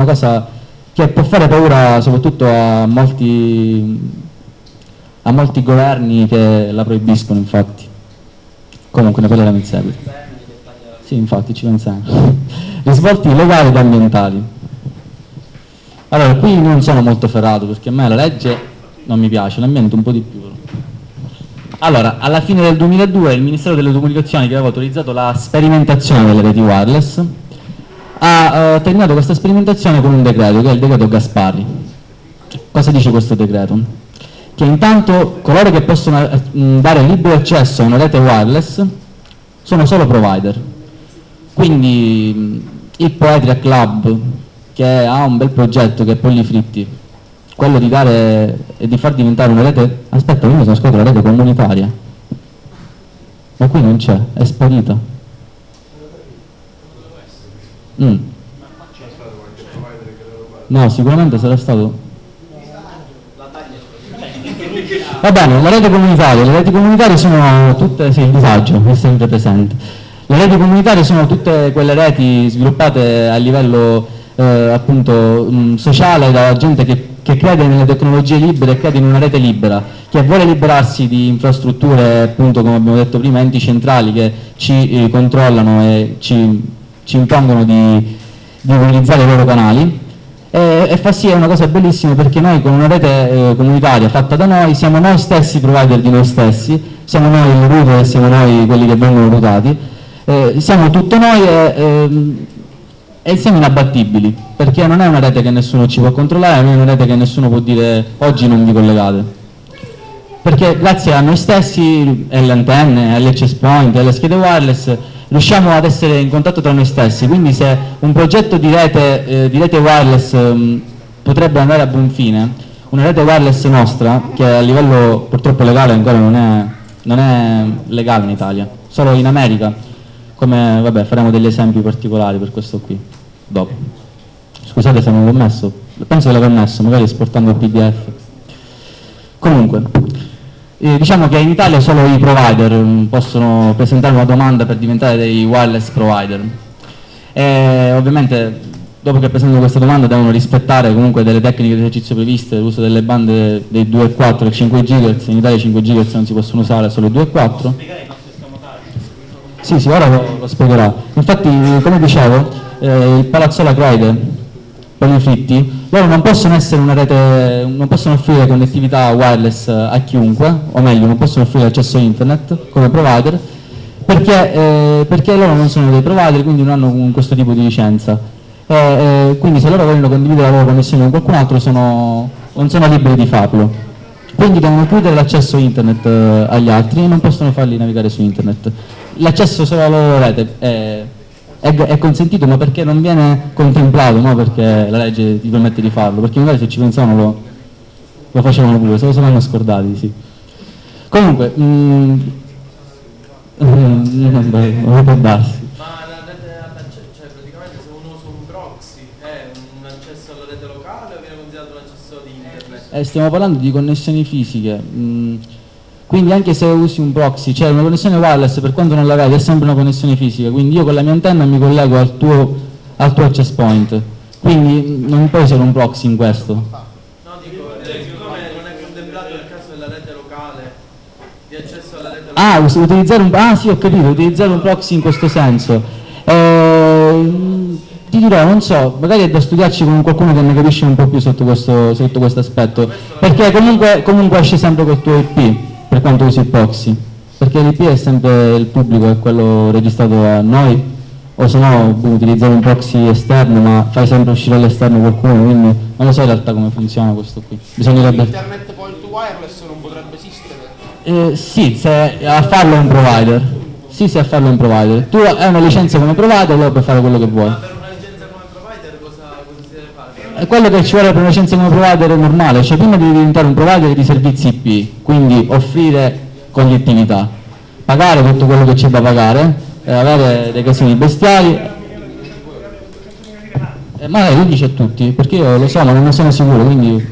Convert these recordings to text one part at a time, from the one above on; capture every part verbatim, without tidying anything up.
cosa che può fare paura soprattutto a molti, a molti governi che la proibiscono, infatti. Comunque ne parleremo in seguito. Sì, infatti ci pensiamo. Risvolti legali ed ambientali. Allora, qui non sono molto ferrato perché a me la legge non mi piace, l'ambiente un po' di più. Allora, alla fine del duemiladue il Ministero delle Comunicazioni, che aveva autorizzato la sperimentazione delle reti wireless, ha uh, terminato questa sperimentazione con un decreto, che è il decreto Gasparri. Cosa dice questo decreto? Che intanto coloro che possono uh, dare libero accesso a una rete wireless sono solo provider. Quindi uh, il Poetria Club, che ha un bel progetto che è Pollifritti, quello di dare e di far diventare una rete, aspetta, io mi sono scoperto la rete comunitaria, ma qui non c'è, è sparita. Mm. No, sicuramente sarà stato. Va bene, la rete comunitaria, le reti comunitarie sono tutte, sì, il disagio è sempre presente. Le reti comunitarie sono tutte quelle reti sviluppate a livello eh, appunto mh, sociale da gente che che crede nelle tecnologie libere e crede in una rete libera, che vuole liberarsi di infrastrutture, appunto come abbiamo detto prima, enti centrali che ci eh, controllano e ci, ci impongono di, di utilizzare i loro canali, e, e fa sì, è una cosa bellissima perché noi con una rete eh, comunitaria fatta da noi siamo noi stessi provider di noi stessi, siamo noi il router e siamo noi quelli che vengono routati, eh, siamo tutto noi e, eh, e siamo inabbattibili, perché non è una rete che nessuno ci può controllare, non è una rete che nessuno può dire oggi non vi collegate, perché grazie a noi stessi, alle antenne, alle access point, alle schede wireless, riusciamo ad essere in contatto tra noi stessi. Quindi se un progetto di rete, eh, di rete wireless um, potrebbe andare a buon fine, una rete wireless nostra, che a livello purtroppo legale ancora non è, non è legale in Italia, solo in America, come, vabbè, faremo degli esempi particolari per questo qui, dopo. Scusate se non l'ho messo, penso che l'avrò messo, magari esportando il P D F. Comunque, eh, diciamo che in Italia solo i provider mh, possono presentare una domanda per diventare dei wireless provider. E ovviamente, dopo che presentano questa domanda, devono rispettare comunque delle tecniche di esercizio previste, l'uso delle bande dei due e quattro e cinque gigahertz. In Italia i cinque gigahertz non si possono usare, solo i due e quattro. Sì, sì, ora lo, lo spiegherò. Infatti, come dicevo, eh, il Palazzo La Creide, Pollifritti, loro non possono essere una rete, non possono offrire connettività wireless a chiunque, o meglio, non possono offrire accesso a internet come provider, perché, eh, perché loro non sono dei provider, quindi non hanno questo tipo di licenza. E, eh, quindi se loro vogliono condividere la loro connessione con qualcun altro sono, non sono liberi di farlo. Quindi devono chiudere l'accesso internet eh, agli altri e non possono farli navigare su internet. L'accesso solo alla loro rete è, è, è consentito, ma perché non viene contemplato, no? Perché la legge ti permette di farlo, perché magari se ci pensavano lo, lo facevano pure, se lo saranno scordati, sì. Comunque, mh, non può darsi. Ma la rete all'accesso, cioè praticamente se uno usa un proxy è un accesso alla rete locale o viene considerato un accesso di internet? Eh, stiamo parlando di connessioni fisiche. Mh, Quindi anche se usi un proxy, cioè una connessione wireless, per quanto non la vedi, è sempre una connessione fisica, quindi io con la mia antenna mi collego al tuo, al tuo access point, quindi non puoi usare un proxy in questo. No, dico, eh, siccome non è contemplato il caso della rete locale, di accesso alla rete locale. Ah, utilizzare un, ah sì, ho capito, utilizzare un proxy in questo senso. Eh, ti dirò, non so, magari è da studiarci con qualcuno che ne capisce un po' più sotto questo, sotto questo aspetto, perché comunque, comunque esce sempre col tuo I P. Per quanto usi il proxy, perché l'I P è sempre il pubblico, è quello registrato a noi, o se no utilizzare un proxy esterno, ma fai sempre uscire all'esterno qualcuno, quindi non lo so in realtà come funziona questo qui. Bisognerebbe... Internet point to wireless non potrebbe esistere? Eh, sì, se a farlo è un provider. Sì, se a farlo è un provider. Tu hai una licenza come provider, allora puoi fare quello che vuoi. Ma per una licenza come provider cosa, cosa si deve fare? È quello che ci vuole per una licenza come provider è normale, cioè prima devi diventare un provider di servizi I P, quindi offrire connettività, pagare tutto quello che c'è da pagare, eh, avere dei casini bestiali, eh, ma lei lo dice a tutti, perché io lo so ma non ne sono sicuro, quindi...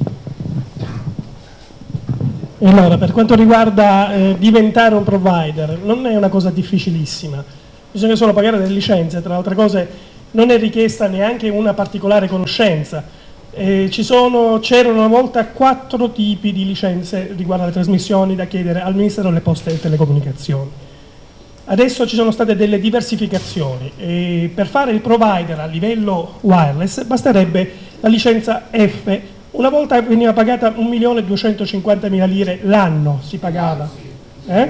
Allora, per quanto riguarda eh, diventare un provider, non è una cosa difficilissima, bisogna solo pagare delle licenze, tra le altre cose non è richiesta neanche una particolare conoscenza. Eh, ci sono, c'erano una volta quattro tipi di licenze riguardo alle trasmissioni da chiedere al Ministero delle Poste e Telecomunicazioni. Adesso ci sono state delle diversificazioni e per fare il provider a livello wireless basterebbe la licenza F. Una volta veniva pagata un milione duecentocinquantamila lire l'anno, si pagava. Eh?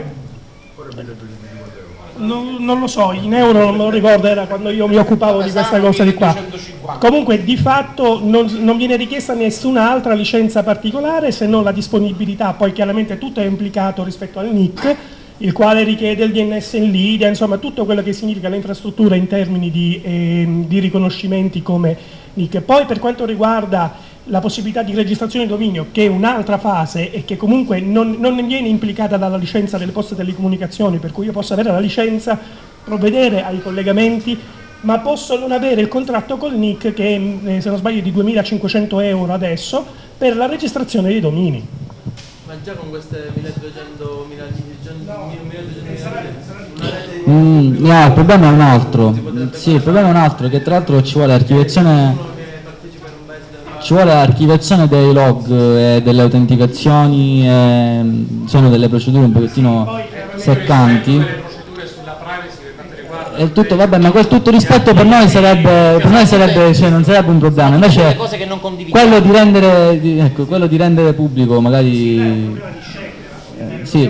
Non, non lo so, in euro non me lo ricordo, era quando io mi occupavo di questa cosa di qua. Comunque di fatto non, non viene richiesta nessun'altra licenza particolare se non la disponibilità, poi chiaramente tutto è implicato rispetto al N I C, il quale richiede il D N S in linea, insomma tutto quello che significa l'infrastruttura in termini di, eh, di riconoscimenti come N I C. Poi per quanto riguarda la possibilità di registrazione di dominio, che è un'altra fase e che comunque non, non viene implicata dalla licenza delle poste e telecomunicazioni, per cui io posso avere la licenza, provvedere ai collegamenti, ma posso non avere il contratto col N I C che eh, se non sbaglio è di duemilacinquecento euro adesso per la registrazione dei domini. Ma già con queste milleduecento mm, no, il problema è un altro. Sì, il problema è un altro, che tra l'altro ci vuole archiviazione. Ci vuole archiviazione dei log e delle autenticazioni, e sono delle procedure un pochettino seccanti. E tutto, vabbè, ma quel tutto rispetto per noi sarebbe, per noi sarebbe, cioè non sarebbe un problema. Invece quello di rendere, di, ecco, quello di rendere pubblico magari eh, sì.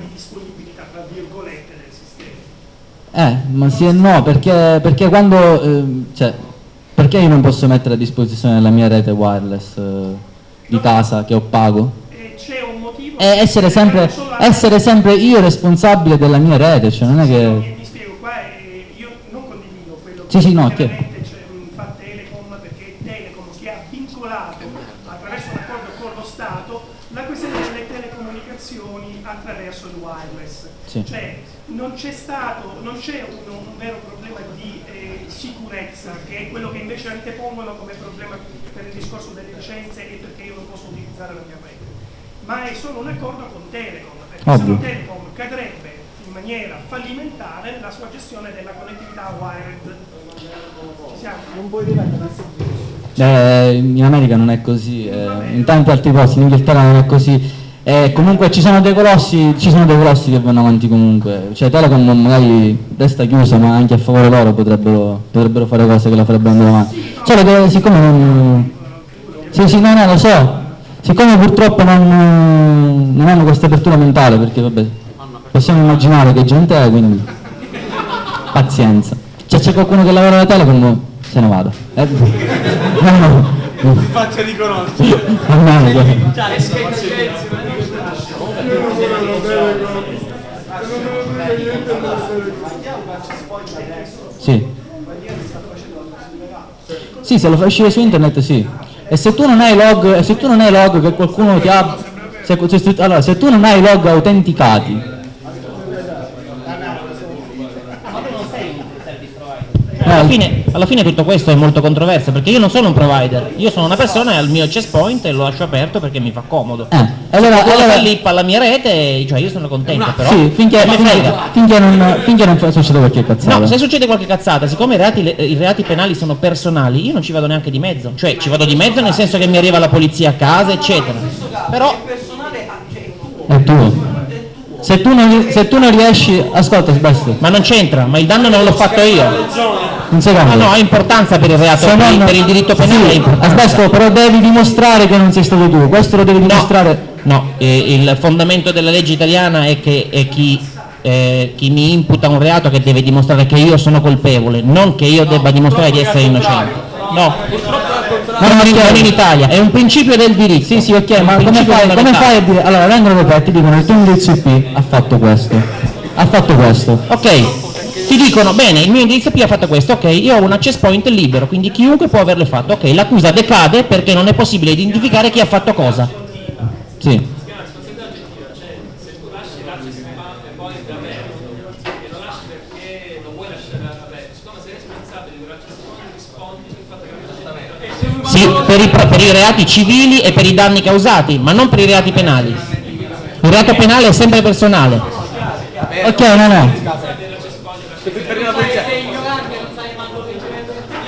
Eh, ma sì e no, perché, perché quando eh, cioè, perché io non posso mettere a disposizione la mia rete wireless eh, di casa che ho pago? C'è un motivo. E essere sempre, essere sempre io responsabile della mia rete, cioè non è che. Mi spiego, qua io non condivido quello che sì, sì, no, chiaramente fa Telecom, perché Telecom che ha vincolato attraverso un accordo con lo Stato la questione delle telecomunicazioni attraverso il wireless. Sì. Cioè non c'è stato, non c'è un, un vero problema di eh, sicurezza, che è quello che invece antepongono come problema per il discorso delle licenze e perché io non posso utilizzare la mia rete, ma è solo un accordo con Telecom, perché se no Telecom cadrebbe in maniera fallimentare nella sua gestione della connettività wired. Ci siamo? Non puoi dire eh, in America non è così, eh, in tanti altri posti, in Inghilterra non è così. Eh, comunque ci sono dei colossi, ci sono dei colossi che vanno avanti comunque, cioè Telecom magari resta chiusa, ma anche a favore loro potrebbero, potrebbero fare cose che la farebbero andare avanti. Solo che siccome non. Sì, sì, no, no, lo so. Siccome purtroppo non, non hanno questa apertura mentale, perché vabbè, possiamo immaginare che gente è, quindi pazienza. Cioè c'è qualcuno che lavora alla Telecom, se ne vada. Eh, no, no. Faccia riconoscere. No, no, no. Sì. Sì, se lo fai uscire su internet sì. E se tu non hai log, e se tu non hai log che qualcuno ti ha. Se, se, allora, se tu non hai log autenticati. Alla fine, alla fine tutto questo è molto controverso, perché io non sono un provider, io sono una persona e ho il mio chess point e lo lascio aperto perché mi fa comodo. Eh, allora, se allora lì alla mia rete, cioè io sono contento, però sì, finché, finché, finché non, finché non succede qualche cazzata. No, se succede qualche cazzata, siccome i reati, le, i reati penali sono personali, io non ci vado neanche di mezzo, cioè ci vado di mezzo nel senso che mi arriva la polizia a casa, eccetera. Però è tuo. Se tu non, se tu non riesci, ascolta Sebastiano. Ma non c'entra, ma il danno non l'ho fatto io. Un secondo. Ah no, ha importanza per il reato, se per, non, per il diritto penale. Sì, Asbesto, però devi dimostrare che non sei stato tu, questo lo devi dimostrare. No, no eh, il fondamento della legge italiana è che è chi, eh, chi mi imputa un reato che deve dimostrare che io sono colpevole, non che io debba dimostrare di essere innocente. No, non, non in Italia, è un principio del diritto. Sì, sì, ok, ma come fai, come fai a dire? Allora vengono qua e ti dicono il tuo indirizzo I P ha fatto questo, ha fatto questo. Ok, ti dicono bene, il mio indirizzo I P ha fatto questo, ok, io ho un access point libero, quindi chiunque può averlo fatto, ok, l'accusa decade perché non è possibile identificare chi ha fatto cosa. Sì. Sì, per i, per i reati civili e per i danni causati, ma non per i reati penali. Il reato penale è sempre personale. Ok, no, no.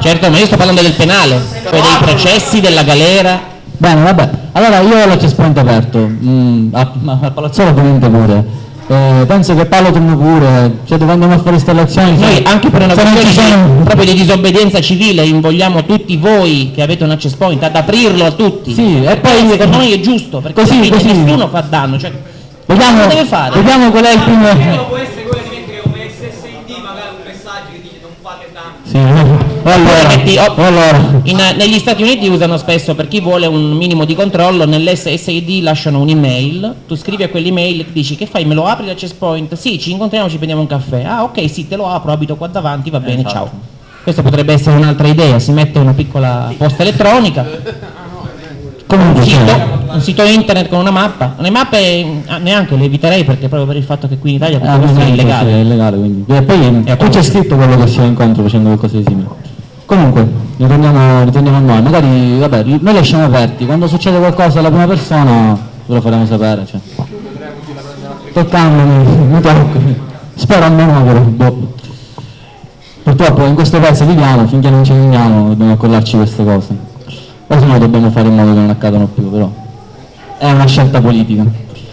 Certo, ma io sto parlando del penale, cioè dei processi, della galera. Bene, vabbè, allora io ho l'access point aperto, mm, a, a Palazzolo ovviamente pure. Eh, penso che Palaton pure, cioè dove andiamo a fare installazioni. Noi se, anche per una se non ci questione sono... proprio di disobbedienza civile invogliamo tutti voi che avete un access point ad aprirlo a tutti. Sì, e poi secondo noi è giusto, perché così, alla fine così. nessuno fa danno, cioè Vediamo, cosa deve fare? vediamo qual è il primo. Può essere quello di mettere come S S I D magari un messaggio che dice non fate tanto. Sì, allora, Metti- oh, allora. in- negli Stati Uniti usano spesso, per chi vuole un minimo di controllo, nell'S S I D lasciano un'email, tu scrivi a quell'email e dici che fai, me lo apri l'access point? Sì, ci incontriamo, ci prendiamo un caffè. Ah ok, sì, te lo apro, abito qua davanti, va bene, Esatto. ciao. Questa potrebbe essere un'altra idea, si mette una piccola posta elettronica, Comunque, un sito, cioè, un sito internet con una mappa. Le mappe ah, neanche le eviterei, perché proprio per il fatto che qui in Italia tutto ah, questo è ovviamente, illegale. sì, è illegale quindi. E poi qui c'è scritto quello che si va incontro facendo qualcosa di simile. Comunque, ritorniamo, ritorniamo a noi, magari, vabbè, noi lasciamo aperti, quando succede qualcosa alla prima persona ve lo faremo sapere, cioè. Toccandomi, mi tocco, spero almeno però, boh. Purtroppo in questo paese viviamo, finché non ci veniamo dobbiamo accollarci queste cose, o se no dobbiamo fare in modo che non accadano più, però è una scelta politica.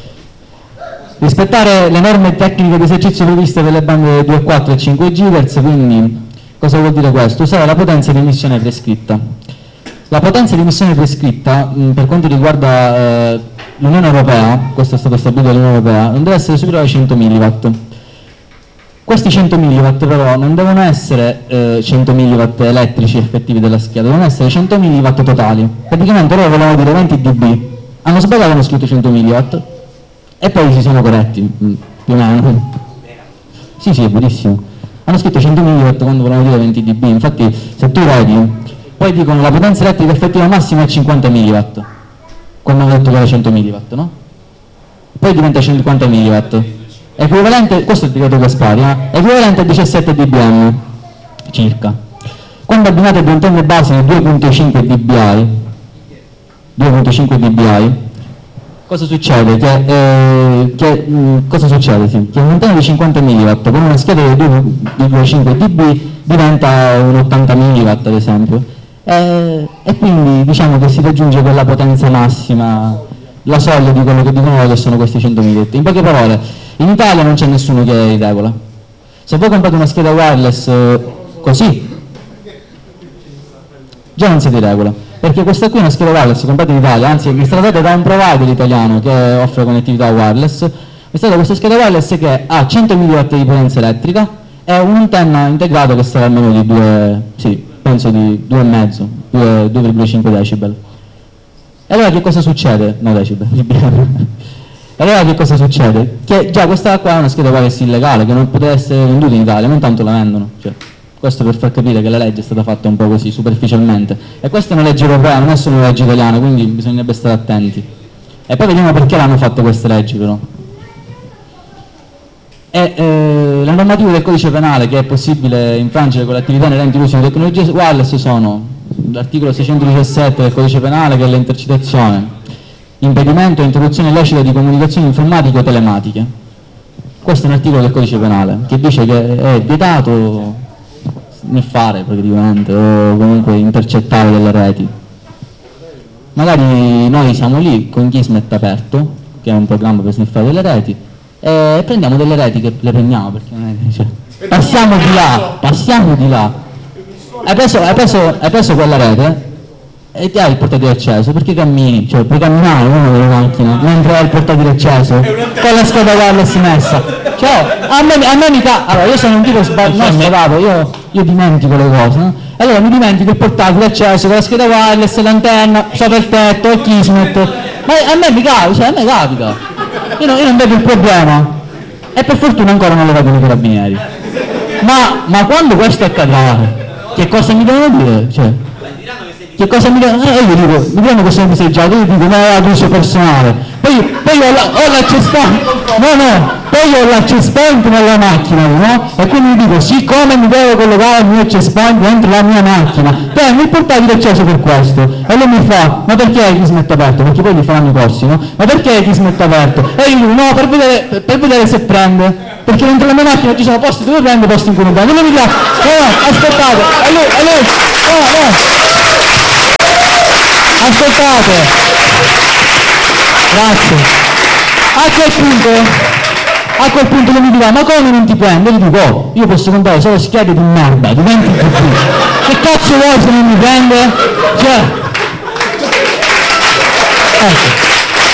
Rispettare le norme tecniche di esercizio previste per le bande due virgola quattro e cinque gigahertz, quindi cosa vuol dire questo? Usare la potenza di emissione prescritta. La potenza di emissione prescritta, mh, per quanto riguarda eh, l'Unione Europea, questo è stato stabilito dall'Unione Europea, non deve essere superiore ai cento milliwatt. Questi cento milliwatt però non devono essere eh, cento milliwatt elettrici effettivi della scheda, devono essere cento milliwatt totali. Praticamente loro volevano dire venti dB, hanno sbagliato, hanno scritto cento milliwatt e poi si sono corretti, mh, più o meno. Sì, sì, è verissimo. Hanno scritto cento milliwatt quando volevano dire venti dB, infatti se tu vedi, poi dicono la potenza elettrica effettiva massima è cinquanta milliwatt, quando hanno detto che era cento milliwatt, no? Poi diventa cinquanta milliwatt. Equivalente, questo è il decreto Gaspari, eh? Equivalente a diciassette dBm circa. Quando abbinate ad un antenne base due virgola cinque dBi, due virgola cinque dBi, cosa succede? Che, eh, che, mh, cosa succede? Sì? Che un'antenna di cinquanta milliwatt con una scheda di due virgola cinque dB diventa un ottanta milliwatt ad esempio, eh, e quindi diciamo che si raggiunge quella potenza massima, la soglia di quello che dicono che sono questi cento milliwatt. In poche parole, in Italia non c'è nessuno che li regola. Se voi comprate una scheda wireless eh, così, già non si ti regola, perché questa qui è una scheda wireless comprata in Italia, anzi è installata da un provider italiano che offre connettività wireless. È stata questa scheda wireless che ha cento milliwatt di potenza elettrica e un'antenna integrata che sarà almeno di due, sì, penso di due virgola cinque, due virgola cinque decibel. E allora che cosa succede? No, decibel. E allora che cosa succede? Che già questa qua è una scheda wireless illegale, che non poteva essere venduta in Italia, non tanto la vendono. Cioè, questo per far capire che la legge è stata fatta un po' così, superficialmente. E questa è una legge europea, non è solo una legge italiana, quindi bisognerebbe stare attenti. E poi vediamo perché l'hanno fatte queste leggi però. E eh, le normative del codice penale che è possibile infrangere con le attività inerenti all'uso di tecnologie wireless sono l'articolo seicentodiciassette del codice penale, che è l'intercettazione, impedimento e interruzione illecita di comunicazioni informatiche o telematiche. Questo è un articolo del codice penale che dice che è vietato sniffare praticamente o comunque intercettare delle reti. Magari noi siamo lì con Gizmet aperto, che è un programma per sniffare delle reti, e prendiamo delle reti che le prendiamo, perché non è, cioè, passiamo di là, passiamo di là. Hai preso, hai preso, hai preso quella rete e ti hai il portatile acceso, perché cammini, cioè puoi camminare uno delle macchine mentre hai il portatile acceso con la scheda wireless messa. Cioè, a me, a me mi ca- allora io sono un tipo sbagliato, non sbavato, io, io dimentico le cose, no? Allora mi dimentico il portatile acceso con la scheda wireless, l'antenna, sopra il tetto, il Kismet, ma a me mi capita, cioè a me capita, io non, io non vedo il problema, e per fortuna ancora non lo vedono i carabinieri. Ma, ma quando questo accadrà, che cosa mi devono dire? Cioè, che cosa mi dicono? Eh, io dico, mi dicono che sono disaggiato, io dico no, è ad uso personale. Poi, poi ho, la, ho l'access point, no no, poi io ho l'access point nella macchina, no? E quindi mi dico, siccome mi devo collocare il mio access point dentro la mia macchina, beh, mi portati l'accesso per questo. E lui mi fa, ma perché ti smette aperto? Perché poi gli faranno i corsi, no? Ma perché ti smette aperto? E io dico, no, per vedere, per vedere se prende. Perché dentro la mia macchina ci sono posti dove prende, posti in cui non prende. E lui mi dice, no, no, aspettate, e lui, e lui, no, no. Ascoltate, grazie. A quel punto, a quel punto lui mi dirà, ma come non ti prende? Io dico, oh, io posso comprare solo schede di merda, di venti G B. Che cazzo vuoi se non mi prende? Cioè, ecco.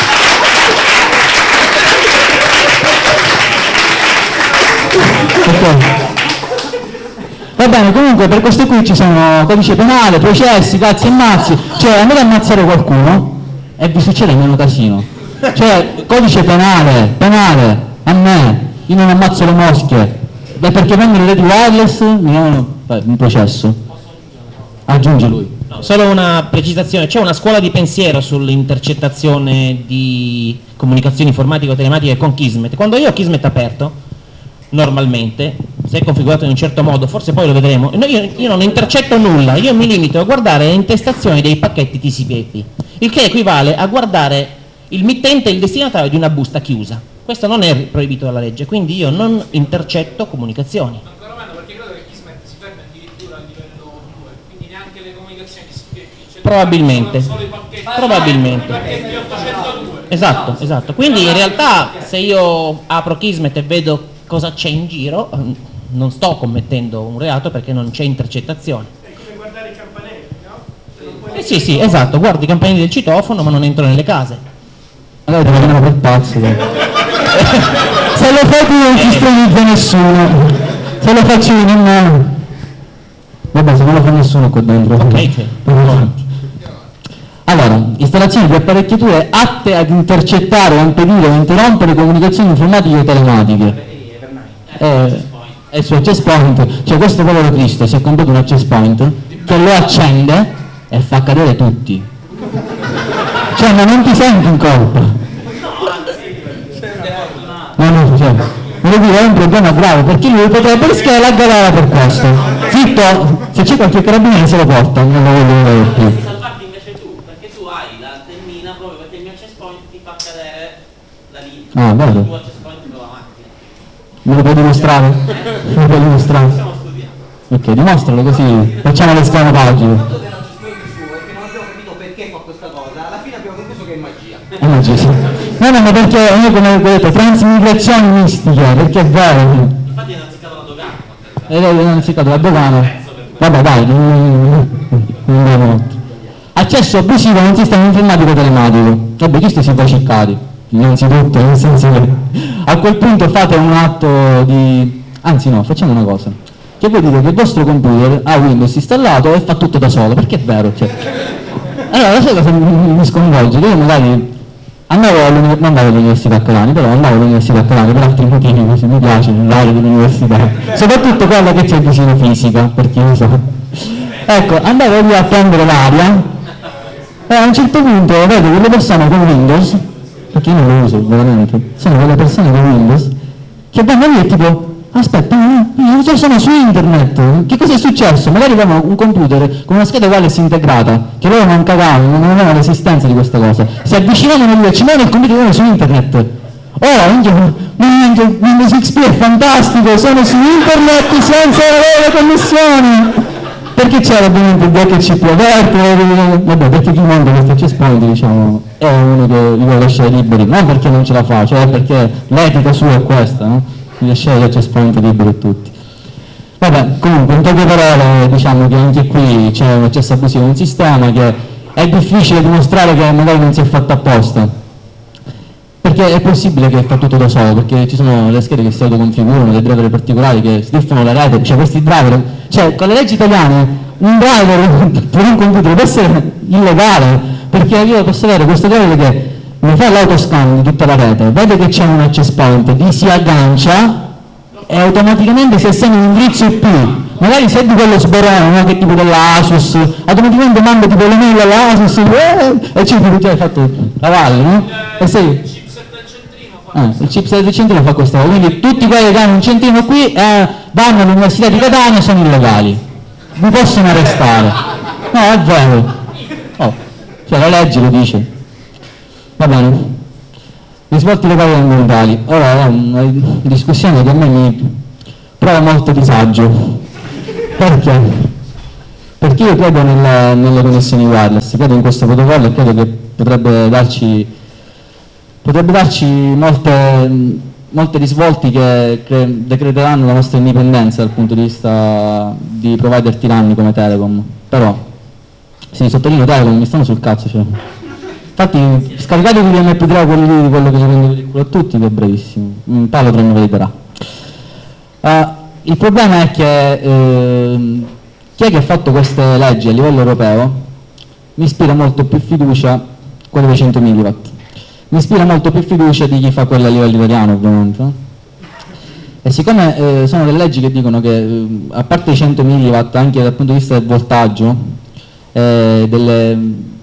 Okay. Va bene, comunque per questo qui ci sono codice penale, processi, cazzi e mazzi, cioè andate a ammazzare qualcuno e vi succede meno casino. Cioè, codice penale, penale, a me, io non ammazzo le mosche, beh, perché vengono le reti wireless, mi danno un processo. Aggiunge lui. No, solo una precisazione, c'è una scuola di pensiero sull'intercettazione di comunicazioni informatico-telematiche con Kismet. Quando io ho Kismet aperto, normalmente, se è configurato in un certo modo, forse poi lo vedremo, io, io non intercetto nulla, io mi limito a guardare le intestazioni dei pacchetti T C P I P, il che equivale a guardare il mittente e il destinatario di una busta chiusa. Questo non è proibito dalla legge, quindi io non intercetto comunicazioni. Ancora meno, perché credo che Kismet si ferma addirittura a livello due, quindi neanche le comunicazioni T C P I P. Probabilmente, solo i pacchetti, probabilmente. I pacchetti ottocentodue. Esatto, esatto. Quindi in realtà se io apro Kismet e vedo cosa c'è in giro, non sto commettendo un reato perché non c'è intercettazione. È come guardare i campanelli, no? Eh sì, sì, esatto, guardo i campanelli del citofono ma non entro nelle case. Allora ti vengono per pazzo. Se lo fai tu non ci stronizza nessuno. Se lo faccio io nemmeno. Vabbè, se non lo fa nessuno qua dentro. Ok, cioè. Allora, installazione di apparecchiature atte ad intercettare o impedire o interrompere comunicazioni informatiche o telematiche. Eh, è su access point, cioè questo povero Cristo si è comprato un access point che lo accende e fa cadere tutti. Cioè, ma non ti senti in colpa? No, no, cioè, voglio dire, è un problema grave, perché lui potrebbe rischiare la galera per questo. Zitto, se c'è qualche carabiniere se lo porta, non lo voglio vedere più. Salvarti invece tu, perché tu hai l'antennina proprio perché il mio access point ti fa cadere da lì. Ah, vero. Il tuo access point con la macchina. Me lo puoi dimostrare? Me lo puoi dimostrare? Stiamo studiando. Ok, dimostralo così facciamo le scanopagine. Il fatto che non ci sto in su e che non abbiamo capito perché fa questa cosa, alla fine abbiamo concluso che è magia. Eh, no, sì, sì. No, no, ma perché io come ho detto, trasmigrazioni mistiche, perché è vero. Infatti è innanzitutto la dogana. Ed è innanzitutto la dogana. Vabbè, dai, non non andiamo oltre. Accesso abusivo a un sistema informatico telematico. Vabbè, questo si fa ciccati, innanzitutto, nel senso che a quel punto fate un atto di... Anzi no, facciamo una cosa. Che vuol dire che il vostro computer ha Windows installato e fa tutto da solo, perché è vero. Cioè. Allora, la cosa mi, mi sconvolge, io magari andavo all'università, non andavo all'università a Calani, però andavo all'università a Calani per altri motivi, così mi piace l'area dell'università, soprattutto quella che c'è vicino fisica, per chi lo sa. Ecco, andavo lì a prendere l'aria e a un certo punto vedo quelle persone con Windows, perché io non lo uso veramente, sono quelle persone con Windows, che vanno lì e tipo, aspetta, io sono su internet, che cosa è successo? Magari avevano un computer con una scheda wireless integrata, che loro non cagavano, non avevano l'esistenza di questa cosa, si avvicinavano e dicevano il computer era su internet. Oh, Windows X P è fantastico, sono su internet senza avere connessioni! Perché c'era ovviamente il vecchio C P aperto, vabbè, perché chi monta questo access point, diciamo, è uno che li vuole lasciare liberi, non perché non ce la fa, cioè perché l'etica sua è questa, no? Di lasciare gli access point liberi a tutti. Vabbè, comunque, in poche parole, diciamo che anche qui c'è un accesso abusivo in un sistema che è difficile dimostrare che magari non si è fatto apposta. Perché è possibile che fa tutto da solo, perché ci sono le schede che si autoconfigurano, dei driver particolari che sniffano la rete, cioè questi driver, cioè con le leggi italiane un driver per un computer può essere illegale, perché io posso avere questo driver che mi fa l'autoscan di tutta la rete, vede che c'è un access point, vi si aggancia e automaticamente si assegna un indirizzo I P, magari se è di quello sborone, no? Che tipo dell'Asus, automaticamente manda tipo l'email all'Asus eh, e ci dice, cioè, hai fatto la valle, no? E sei... Eh, il chipset del centino fa questa cosa, quindi tutti quelli che hanno un centino qui eh, vanno all'Università di Catania sono illegali, vi possono arrestare. No, è vero. Oh, cioè la legge lo dice. Va bene. Risvolti locali e ambientali. Ora è una discussione che a me mi prova molto disagio. Perché? Perché io credo nella, nelle connessioni wireless, credo in questo protocollo e credo che potrebbe darci potrebbe darci molte, molte risvolti che, che decreteranno la nostra indipendenza dal punto di vista di provider tiranni come Telecom. Però, sì, sottolineo Telecom, mi stanno sul cazzo, cioè. Infatti scaricatevi gli emme pi tre quelli lì, di quello che ci prende per il culo a tutti, che è brevissimo, un palo non ve li darà. Uh, il problema è che eh, chi è che ha fatto queste leggi a livello europeo mi ispira molto più fiducia quelle dei cento milliwatt. Mi ispira molto più fiducia di chi fa quella a livello italiano, ovviamente. E siccome eh, sono delle leggi che dicono che eh, a parte i cento milliwatt, anche dal punto di vista del voltaggio, eh, delle,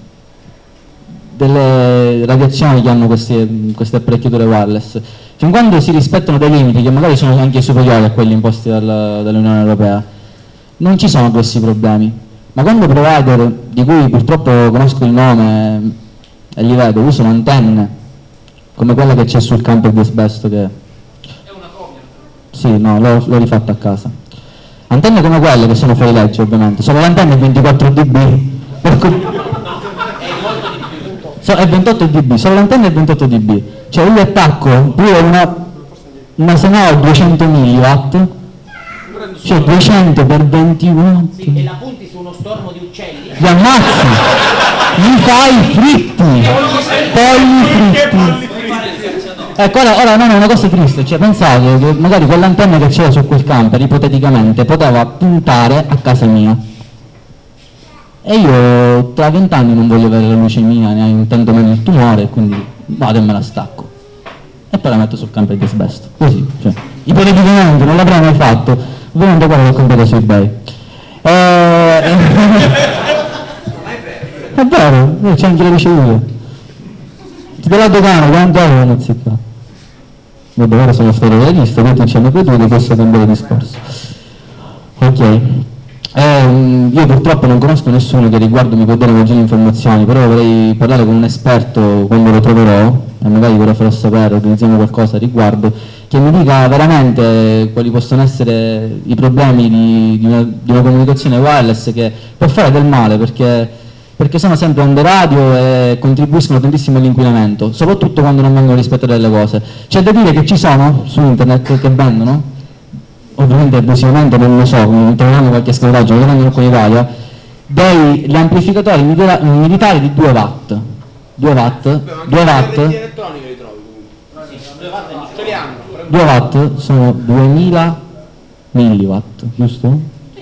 delle radiazioni che hanno queste, queste apparecchiature wireless, fin quando si rispettano dei limiti che magari sono anche superiori a quelli imposti dal, dall'Unione Europea, non ci sono questi problemi. Ma quando provider, di cui purtroppo conosco il nome e li vedo, usano antenne come quella che c'è sul camper di asbesto, che È una copia. sì, no, l'ho, l'ho rifatta a casa. Antenne come quelle che sono fuori legge, ovviamente. Solo l'antenna è ventiquattro decibel. Per cui... so, è ventotto decibel, solo l'antenna è ventotto decibel. Cioè io attacco pure una, una se no duecento milliwatt, cioè duecento per venti watt. Sì, e la punti su uno stormo di uccelli. Li ammazzi, li fai fritti, polli fritti. Ecco, ora, ora non è una cosa triste, cioè pensate che magari quell'antenna che c'era su quel camper, ipoteticamente, poteva puntare a casa mia. E io tra vent'anni non voglio avere la leucemia, né tanto meno il tumore, quindi vado e me la stacco. E poi la metto sul camper di asbesto, così, cioè, ipoteticamente, non l'avrei mai fatto, ovviamente quello l'ho comprato su eBay. Eh... è vero, c'è anche le ricevute. Ti do la dogana, quanto euro non zicca? Vabbè, ora sono fuori dalla lista, poi non ci hanno creduto, questo cambiare discorso. Ok. Eh, io purtroppo non conosco nessuno che riguardo mi può dare maggiori informazioni, però vorrei parlare con un esperto quando lo troverò, e magari ve lo farò sapere, organizziamo qualcosa a riguardo, che mi dica veramente quali possono essere i problemi di, di, una, di una comunicazione wireless che può fare del male, perché, perché sono sempre onde radio e contribuiscono tantissimo all'inquinamento, soprattutto quando non vengono rispettate delle cose. C'è da dire che ci sono su internet che vendono, ovviamente abusivamente non lo so, troviamo qualche scrotaggio, che vendono qua in Italia, degli amplificatori milita- militari di due watt. due watt, due watt, elettroniche li trovi comunque. Ce li hanno. due watt sono duemila milliwatt, giusto?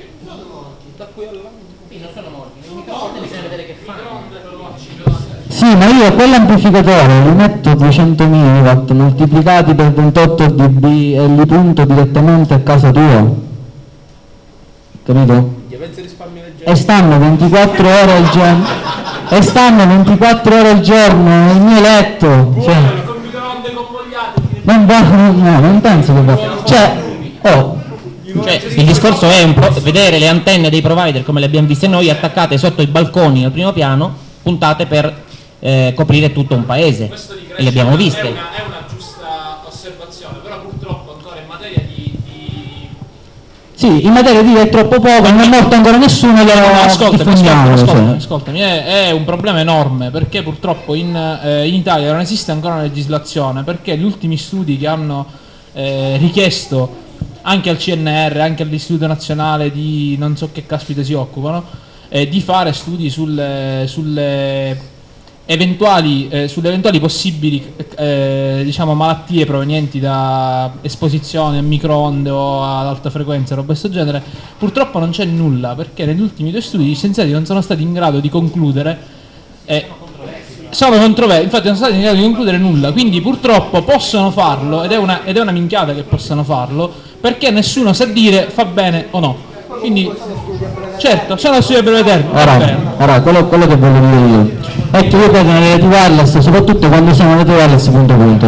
Sì, ma io a quell'amplificatore li metto duecento milliwatt moltiplicati per ventotto decibel e li punto direttamente a casa tua, capito? E stanno ventiquattro ore al giorno, e stanno ventiquattro ore al giorno nel mio letto, cioè, non va, no, non penso che va, cioè, oh, Cioè, il discorso è un po' vedere le antenne dei provider come le abbiamo viste noi, attaccate sotto i balconi al primo piano, puntate per eh, coprire tutto un paese, e le abbiamo viste. È una, è una giusta osservazione, però purtroppo ancora in materia di... di... sì, in materia di è troppo poco, non è morto ancora nessuno, e lo No, ascoltami, diffondiamo, ascoltami, cioè. ascoltami, ascoltami, è, è un problema enorme, perché purtroppo in, eh, in Italia non esiste ancora una legislazione, perché gli ultimi studi che hanno eh, richiesto anche al C N R, anche all'Istituto Nazionale di non so che caspita si occupano, eh, di fare studi sulle, sulle eventuali eh, sulle eventuali possibili eh, diciamo malattie provenienti da esposizione a microonde o ad alta frequenza, roba di questo genere. Purtroppo non c'è nulla, perché negli ultimi due studi gli scienziati non sono stati in grado di concludere eh, sono controversi, infatti non sono stati in grado di concludere nulla, quindi purtroppo possono farlo, ed è una, ed è una minchiata che possano farlo, perché nessuno sa dire fa bene o no. Quindi certo, sono studi a breve termine. Ora, ora quello, quello che voglio dire io è che io credo nelle reti wireless, soprattutto quando sono reti wireless punto punto.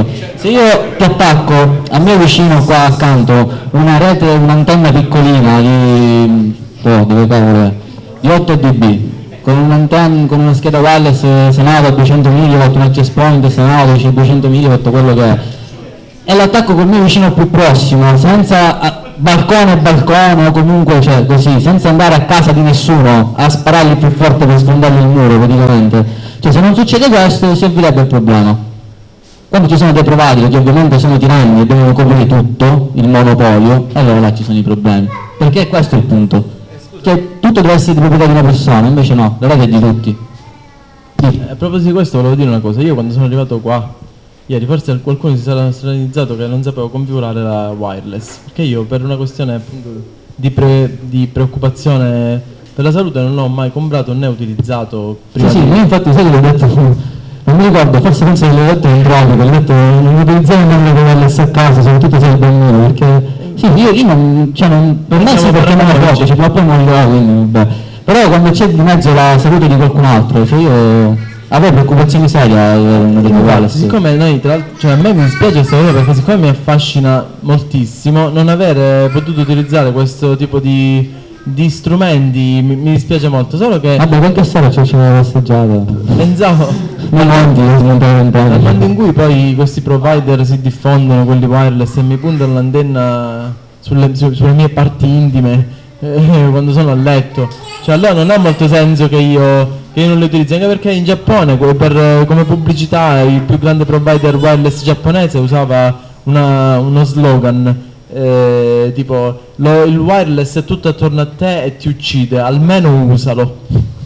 Se io ti attacco a me vicino qua accanto una rete, un'antenna piccolina di, oh, dove cavolo è? Di otto dB, con un'antenna, con una scheda wireless Senato a duecento milliwatt, un access point Senato duecento milliwatt, quello che è, e l'attacco col mio vicino più prossimo, senza balcone balcone o comunque, cioè così, senza andare a casa di nessuno a sparargli più forte per sfondargli il muro praticamente. Cioè se non succede questo si avvirebbe il problema. Quando ci sono dei provider che ovviamente sono tiranni e devono coprire tutto, il monopolio, allora là ci sono i problemi. Perché questo è il punto. Che tutto deve essere di proprietà di una persona, invece no, la rete è di tutti. Eh, a proposito di questo volevo dire una cosa, io quando sono arrivato qua, ieri forse qualcuno si sarà stranizzato che non sapevo configurare la wireless, perché io per una questione appunto di, pre, di preoccupazione per la salute non ho mai comprato né utilizzato prima sì, di... sì, io infatti sai che l'ho detto... Non mi ricordo, forse penso che l'ho detto in droga, l'ho detto non utilizzare nemmeno le wireless a casa, soprattutto se è il bambino, perché sì, io, io non, cioè non, per me sì perché non è proprio, ci proprio non lo ho, quindi vabbè. Però quando c'è di mezzo la salute di qualcun altro, cioè io avevo preoccupazioni serie a una delle wireless. Siccome noi tra l'altro, cioè a me mi dispiace questa cosa perché siccome mi affascina moltissimo non avere potuto utilizzare questo tipo di di strumenti mi, mi dispiace molto, solo che vabbè qualche sera ci c'era passeggiata pensavo non avanti, nel mondo in cui poi questi provider si diffondono, quelli wireless, e mi puntano l'antenna sulle, su, sulle mie parti intime eh, quando sono a letto, cioè allora non ha molto senso che io, che io non le utilizzi, anche perché in Giappone per, come pubblicità il più grande provider wireless giapponese usava una, uno slogan Eh, tipo lo, il wireless è tutto attorno a te e ti uccide, almeno usalo.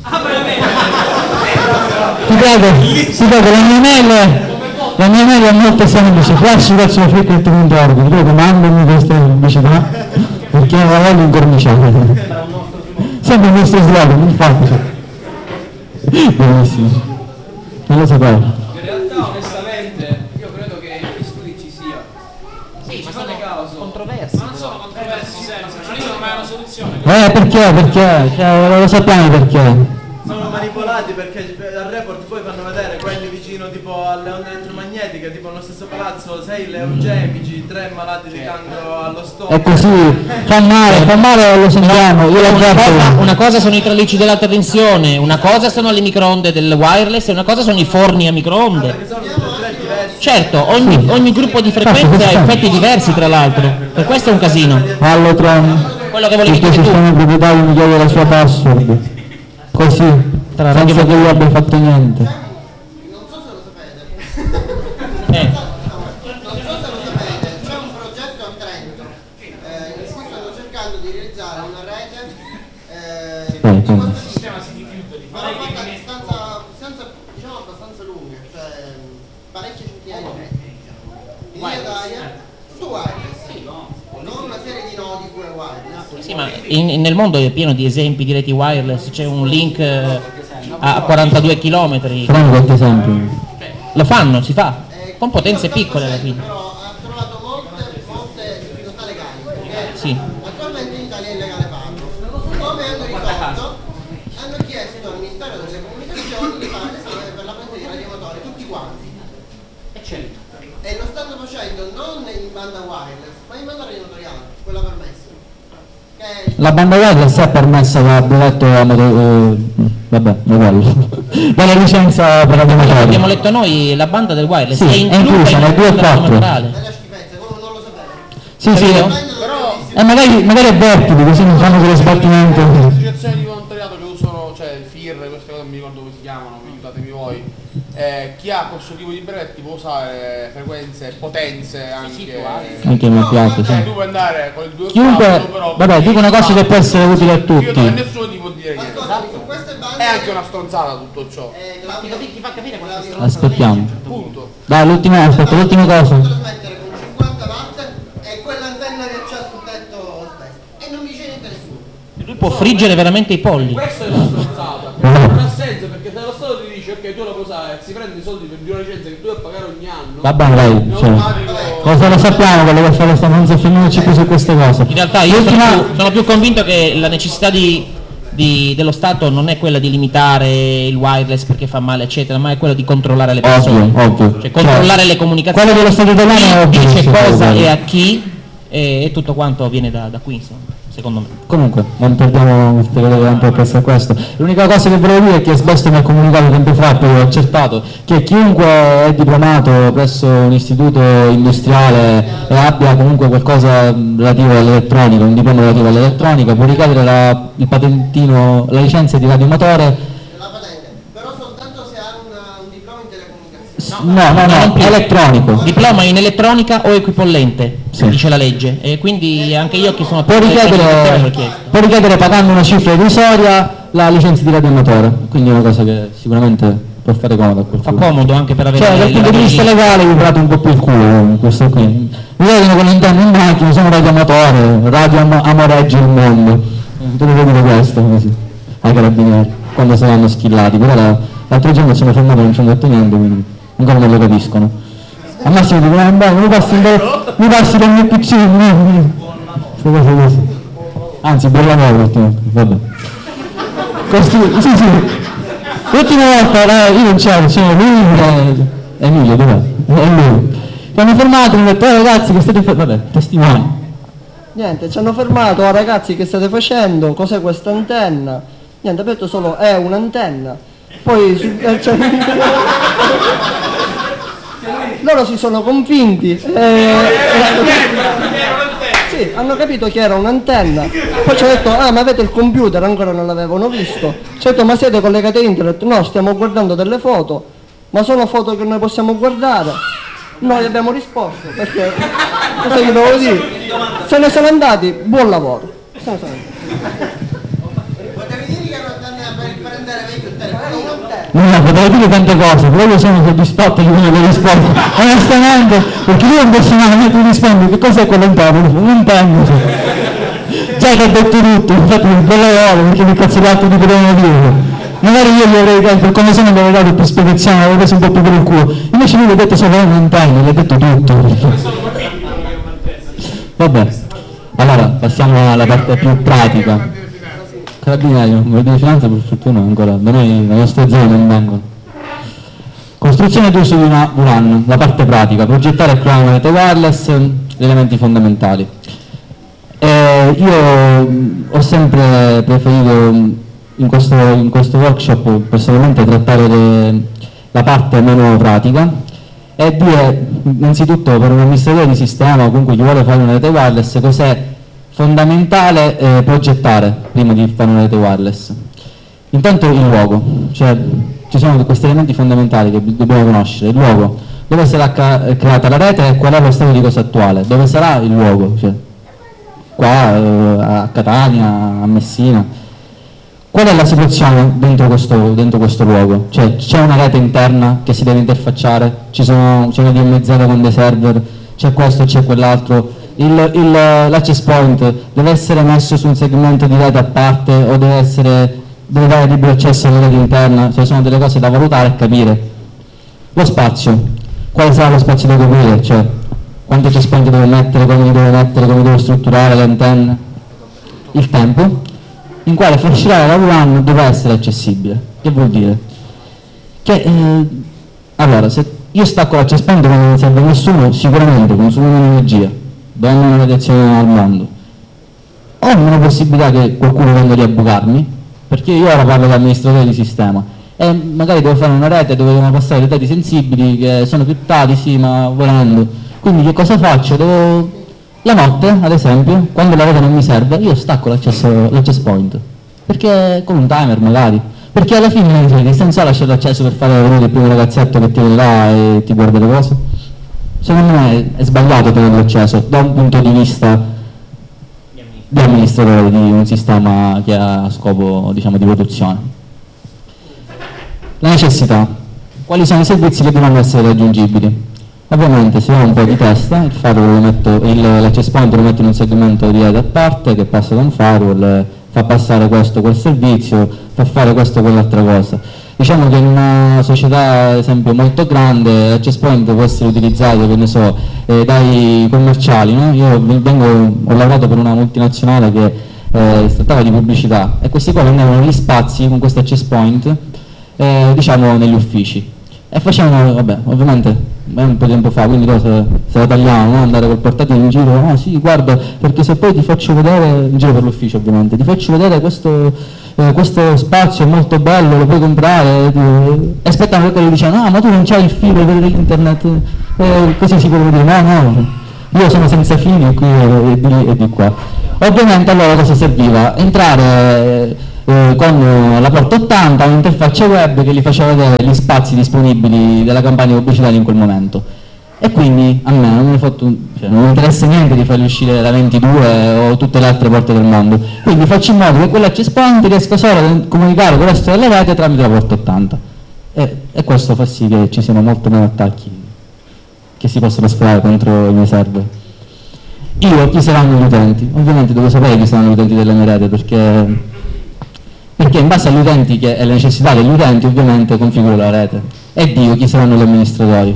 Ti prego, ti prego, la mia mail la mia mail è molto semplice, flash verso la fricca punto org, ti prego mandami queste pubblicità perché la voglio incorniciare, sempre il nostro slogan, infatti. Benissimo, non lo sapevo. In realtà onestamente io credo che gli studi ci sia. Sì, ma sono sono caso. controversi. Ma non sono controversi sempre, non dicono mai una soluzione. Eh perché? Perché? Cioè, lo sappiamo perché. Sono manipolati perché al report poi fanno vedere quelli vicino tipo alle onde elettromagnetiche, tipo nello stesso palazzo sei leugemici, tre malati di cancro allo stomaco. È così, fa male, fa male, lo sentiamo, io l'ho Una già cosa, una cosa sono i tralicci dell'alta tensione, una cosa sono le microonde del wireless e una cosa sono i forni a microonde. Certo, ogni, ogni gruppo di frequenze ha effetti diversi tra l'altro, per questo è un casino. Allotron, Quello che volevi il tuo dire tu. sistema proprietario mi chiede la sua password, così, senza che io abbia fatto niente. Non so se lo sapete. Eh. Non so se lo sapete, c'è un progetto a Trento eh, in cui stanno cercando di realizzare una rete eh, Sì, di sì. questo sistema però fatta a distanza, distanza diciamo abbastanza lunghe, cioè parecchie centinaia di metri. In linea d'aria, tutto wireless, non una serie di nodi pure wireless. Sì, ma in- nel mondo è pieno di esempi di reti wireless, c'è un link eh, a quarantadue chilometri. Fammi qualche esempio. Lo fanno, si fa, con potenze piccole alla fine. Però ha trovato molte, molte difficoltà legali, perché Sì. attualmente in Italia è illegale farlo. Come hanno risolto? Hanno chiesto al Ministero delle Comunicazioni di fare l'esame per la parte di radiomotori, tutti quanti. E lo stanno facendo non in banda wireless, ma in banda radiomotoriale, quella permessa. Che La banda wireless è permessa da brevetto a moto- eh, vabbè, modello. Dalla licenza per la Quello che motori. abbiamo letto noi, la banda del wireless Sì, è è inclusa inclusa in nel due e banda quattro. radiomotoriale. è la schifezza, quello non lo sapevo. Sì, sì, Capito? e magari, magari avvertili, così non fanno quello sbattimento. Associazioni di volontariato che usano, cioè il F I R, queste cose non mi ricordo come si chiamano, aiutatemi voi. Eh, chi ha questo tipo di brevetti può usare frequenze, potenze anche. Anche a me piace, Cioè sì. tu puoi andare con il due Chiunque, però vabbè, dico una cosa che può essere utile a io tutti. nessuno ti può dire niente. Ascoltami, su queste bande È anche una stronzata tutto ciò. eh, Claudio, Ti fa capire questa Claudio, Aspettiamo. Punto. Dai, l'ultima, aspetta, l'ultima cosa. trasmettere con cinquanta watt e quell'antenna che c'ha sul tetto spesso. E non mi dice niente nessuno. Lui può friggere veramente i polli. Questo è la stronzata, non ha senso perché se lo Stato ti dice ok tu lo puoi usare, si prende i soldi per di una licenza che tu devi pagare ogni anno. Va bene, dai, cioè, cosa lo sappiamo quello che fa lo Stato, non soffermiamoci più su queste cose. In realtà io sono L'ultima- più, sono più convinto che la necessità di, di, dello Stato non è quella di limitare il wireless perché fa male eccetera, ma è quella di controllare le persone, ovvio, ovvio. cioè controllare cioè, le comunicazioni, quello dello Stato italiano è ovvio, dice cosa sì, e a chi, e, e tutto quanto viene da, da qui, insomma, secondo me. Comunque, non perdiamo ulteriore tempo per questo questo. L'unica cosa che volevo dire è che Esbesto mi ha comunicato tempo fa, poi ho accertato, che chiunque è diplomato presso un istituto industriale e abbia comunque qualcosa relativo all'elettronica, un diploma relativo all'elettronica, può richiedere la, il patentino, la licenza di radiomotore. No, no, no, no, elettronico. Diploma in elettronica o equipollente, sì, dice la legge, e quindi anche io che sono... Può richiedere, può richiedere pagando una cifra irrisoria la licenza di radiomotore, quindi è una cosa che sicuramente può fare comodo. Fa comodo anche per avere... Cioè, dal punto di vista legale vi prate un po' più il culo questo qui. Mi vedono con l'interno in macchina, sono radiomotore, radio am- amoreggia il mondo. Dovete dire questo, così, ai carabinieri, quando saranno schillati, però la, l'altro giorno ci hanno fermato e non ci hanno detto niente, quindi ancora non lo capiscono. Al massimo dicono, ah, beh, mi passi, mi passi del mio P C, queste cose così. Anzi, buon lavoro ultimamente, vabbè. Costru- sì, sì. L'ultima volta era, io non c'ero, c'era lui e Emilio, dov'è? E lui. Ci hanno fermato e mi hanno detto, oh, ragazzi, che state facendo? Vabbè, testimoni. Niente, ci hanno fermato, oh, ragazzi, che state facendo? Cos'è questa antenna? Niente, ho detto solo, è un'antenna. Poi eh, cioè, loro si sono convinti eh, eh, sì, hanno capito che era un'antenna. Poi ci ho detto, ah, ma avete il computer? Ancora non l'avevano visto. Ci ho detto, ma siete collegati a internet? No, stiamo guardando delle foto. Ma sono foto che noi possiamo guardare? Noi abbiamo risposto, perché cosa gli devo dire? Se ne sono andati, buon lavoro. Se ne sono andati. No, potrei dire tante cose, però io sono soddisfatto di quello che rispondo, onestamente, perché io un personaggio ti rispondo, che cos'è quell'antenna? Un antenna, già che ho detto tutto, infatti non ve le ore, perché che cazzo d'altro ti potevano dire? Magari io gli avrei detto, per come sono, gli avrei dato più spiegazione, l'avrei preso un po' più per il culo, invece lui mi ha detto solo un'antenna, gli ha detto tutto. Vabbè, allora passiamo alla parte più pratica. Carabinieri, Guardia di Finanza per fortuna ancora, da noi la nostra zona non vengono. Costruzione d'uso di una V LAN, la parte pratica, progettare e creare una rete wireless, gli elementi fondamentali. E io ho sempre preferito in questo, in questo workshop personalmente trattare le, la parte meno pratica e dire innanzitutto per un amministratore di sistema o comunque chi vuole fare una rete wireless cos'è fondamentale eh, progettare prima di fare una rete wireless. Intanto il luogo, cioè ci sono questi elementi fondamentali che dobbiamo conoscere. Il luogo, dove sarà ca- creata la rete e qual è lo stato di cosa attuale, dove sarà il luogo, cioè, qua eh, a Catania, a Messina. Qual è la situazione dentro questo, dentro questo luogo? Cioè c'è una rete interna che si deve interfacciare, ci sono, c'è una D M Z con dei server, c'è questo, c'è quell'altro. Il, il, l'access point deve essere messo su un segmento di rete a parte o deve essere deve dare libero accesso alla rete interna, cioè sono delle cose da valutare e capire. Lo spazio, quale sarà lo spazio da coprire, cioè quanto access point devo mettere, come li devo mettere, come devo strutturare le antenne. Il tempo in quale far uscire la V LAN deve essere accessibile. Che vuol dire? Che eh, allora se io stacco l'access point quando non serve a nessuno, sicuramente consumo meno energia, do una radiazione al mondo. Ho una possibilità che qualcuno venga lì a bucarmi, perché io ora parlo da amministratore di sistema e magari devo fare una rete dove devono passare dei dati sensibili che sono criptati, sì, ma volendo. Quindi che cosa faccio? Devo... La notte, ad esempio, quando la rete non mi serve, io stacco l'accesso, l'access point, perché con un timer magari, perché alla fine cioè, che senso ha lasciare l'accesso per fare vedere il primo ragazzetto che tiene là e ti guarda le cose? Secondo me è sbagliato tenerlo acceso da un punto di vista di amministratore di un sistema che ha scopo, diciamo, di produzione. La necessità. Quali sono i servizi che devono essere raggiungibili? Ovviamente se ho un po' di testa, il firewall lo metto, il, l'access point lo metto in un segmento di rete a parte che passa da un firewall, fa passare questo quel servizio, fa fare questo quell'altra cosa. Diciamo che in una società, ad esempio, molto grande, l'access point può essere utilizzato, che ne so, eh, dai commerciali, no? Io vengo, ho lavorato per una multinazionale che eh, si trattava di pubblicità, e questi qua vendevano gli spazi con questo access point, eh, diciamo, negli uffici. E facevano, vabbè, ovviamente è un po' di tempo fa, quindi cosa, se la tagliamo, no? Andare col portatile in giro, ah sì, guarda, perché se poi ti faccio vedere, in giro per l'ufficio ovviamente, ti faccio vedere questo, eh, questo spazio è molto bello, lo puoi comprare, e aspettano che quello dicevano, ah ma tu non c'hai il filo per internet, eh, così si può dire, no, no, io sono senza fili qui e, e, di lì e di qua. Ovviamente allora cosa serviva? Entrare eh, con la porta ottanta, un'interfaccia web che gli faceva vedere gli spazi disponibili della campagna pubblicitaria in quel momento. E quindi a me non mi, fatto, cioè, non mi interessa niente di farli uscire da ventidue o tutte le altre porte del mondo. Quindi faccio in modo che quell'access point riesca solo a comunicare con il resto della rete tramite la porta ottanta. E, e questo fa sì che ci siano molti meno attacchi che si possono sfruttare contro i miei server. Io, chi saranno gli utenti? Ovviamente devo sapere chi saranno gli utenti della mia rete, perché, perché in base agli utenti che, e alle necessità degli utenti ovviamente configuro la rete. E Dio, chi saranno gli amministratori?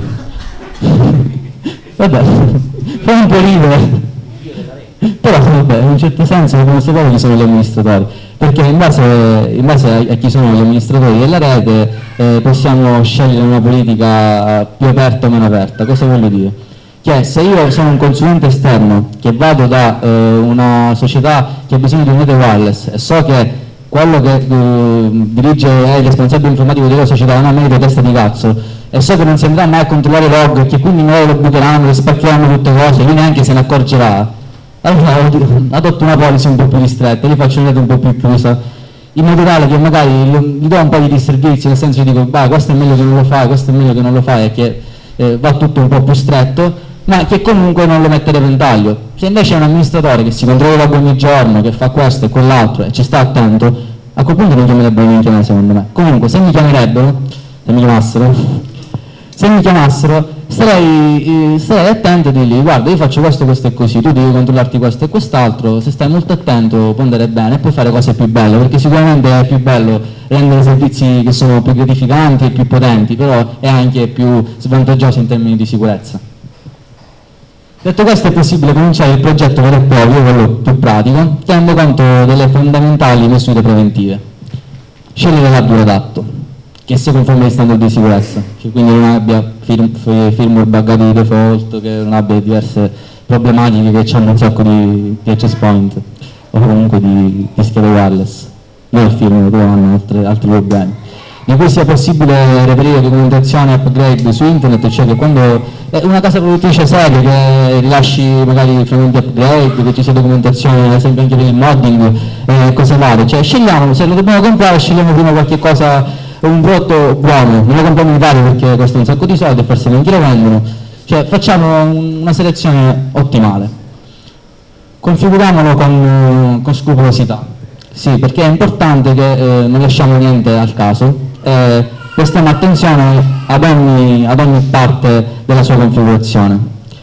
Vabbè, fa un po' ridere, però vabbè, in un certo senso dobbiamo sapere chi sono gli amministratori, perché in base, in base a, a chi sono gli amministratori della rete eh, possiamo scegliere una politica più aperta o meno aperta. Cosa voglio dire? Che se io sono un consulente esterno che vado da eh, una società che ha bisogno di un rete wireless e so che quello che eh, dirige è il responsabile informatico della società non ha merito testa di cazzo, e so che non si andrà mai a controllare i log e che quindi noi lo butteranno, lo spaccheranno tutte cose, lui neanche se ne accorgerà, allora adotto una policy un po' più ristretta, gli faccio una rete un po' più chiusa, in modo tale che magari gli do un po' di disservizi, nel senso che dico, bah, questo è meglio che non lo fai, questo è meglio che non lo fai, e che eh, va tutto un po' più stretto, ma che comunque non lo mette a repentaglio. Se invece è un amministratore che si controlla log ogni giorno, che fa questo e quell'altro e ci sta attento, a quel punto non chiamerebbero minchia me, secondo me. Comunque se mi chiamerebbero, se mi chiamassero, se mi chiamassero starei, eh, starei attento e dirgli, guarda, io faccio questo, questo e così, tu devi controllarti questo e quest'altro, se stai molto attento puoi andare bene e puoi fare cose più belle, perché sicuramente è più bello rendere servizi che sono più gratificanti e più potenti, però è anche più svantaggioso in termini di sicurezza. Detto questo, è possibile cominciare il progetto vero e proprio, quello più pratico, tenendo conto delle fondamentali misure preventive. Scegliere l'hardware adatto, che sia conforme agli standard di sicurezza, che quindi non abbia firm, firmware buggati di default, che non abbia diverse problematiche che hanno un sacco di, di access point o comunque di, di schede wireless. Non il firmware, però hanno altri, altri problemi. Di cui sia possibile reperire documentazione upgrade su internet, cioè che quando è una casa produttrice seria che rilasci magari frammenti upgrade, che ci sia documentazione ad esempio anche per il modding, eh, cose varie, cioè scegliamo, se lo dobbiamo comprare scegliamo prima qualche cosa, un prodotto buono, non lo compriamo in Italia perché costa un sacco di soldi e forse neanche lo vendono, cioè facciamo una selezione ottimale, configuriamolo con, con scrupolosità, sì, perché è importante che eh, non lasciamo niente al caso. Eh, prestiamo attenzione ad ogni, ad ogni parte della sua configurazione.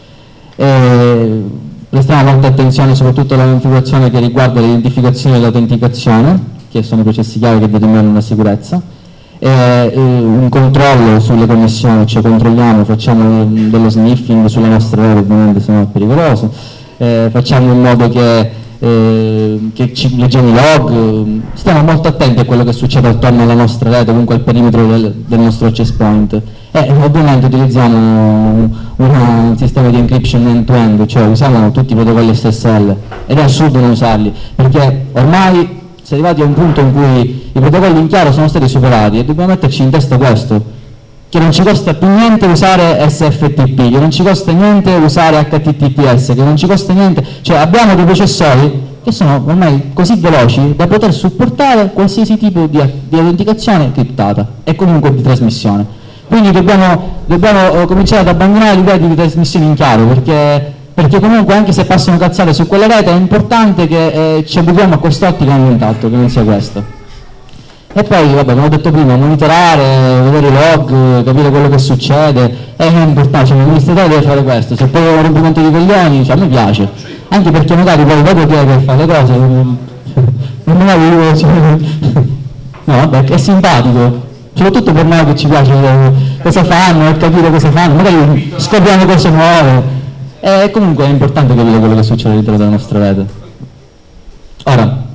Eh, prestiamo molta attenzione soprattutto alla configurazione che riguarda l'identificazione e l'autenticazione, che sono i processi chiave che determinano la sicurezza. Eh, eh, un controllo sulle connessioni, cioè controlliamo, facciamo dello sniffing sulla nostra rete, ovviamente se no è pericoloso. Eh, facciamo in modo che Eh, che ci leggiamo i log, eh, stiamo molto attenti a quello che succede attorno alla nostra rete, comunque al perimetro del, del nostro access point, e eh, ovviamente utilizziamo un, un sistema di encryption end-to-end, cioè usiamo tutti i protocolli S S L, ed è assurdo non usarli, perché ormai si è arrivati a un punto in cui i protocolli in chiaro sono stati superati e dobbiamo metterci in testa questo, che non ci costa più niente usare S F T P, che non ci costa niente usare H T T P S, che non ci costa niente, cioè abbiamo dei processori che sono ormai così veloci da poter supportare qualsiasi tipo di, di autenticazione criptata e comunque di trasmissione. Quindi dobbiamo, dobbiamo eh, cominciare ad abbandonare l'idea di trasmissione in chiaro, perché, perché comunque anche se passano cazzate su quella rete è importante che eh, ci abituiamo a quest'ottica non intatto, che non sia questa. E poi, vabbè, come ho detto prima, monitorare, vedere i log, capire quello che succede, è importante, cioè l'amministratore deve fare questo, se poi è un rompimento di coglioni, cioè a me piace, anche perché magari poi dopo chi è che fa le cose, non magari io, cioè, no vabbè, è simpatico, soprattutto per noi che ci piace cosa fanno e capire cosa fanno, magari scopriamo cose nuove, e comunque è importante capire quello che succede all'interno della nostra rete. Ora,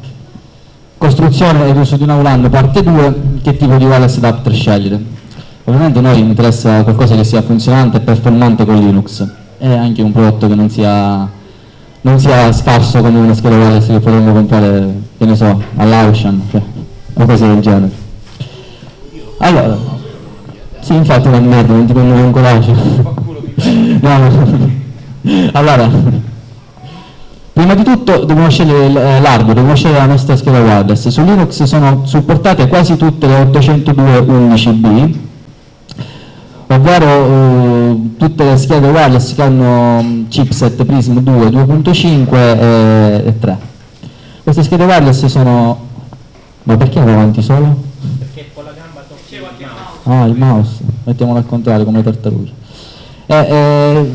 costruzione ed uso di una VLAN parte due, che tipo di wireless adapter scegliere. Ovviamente a noi interessa qualcosa che sia funzionante e performante con Linux e anche un prodotto che non sia, non sia scarso come una scheda wireless che potremmo comprare, che ne so, all'Auchan, cioè, o cose del genere. Allora, sì, infatti non merda, non ti prendo un coraggio. No, no. Allora, prima di tutto dobbiamo scegliere l'hardware, dobbiamo scegliere la nostra scheda wireless. Su Linux sono supportate quasi tutte le ottocentodue undici B, ovvero eh, tutte le schede wireless che hanno chipset Prism due, due punto cinque e, e tre. Queste schede wireless sono... ma perché va avanti solo? Perché con la gamba tocchi il mouse. Ah, il mouse, mettiamolo al contrario come le tartarughe. Eh, eh...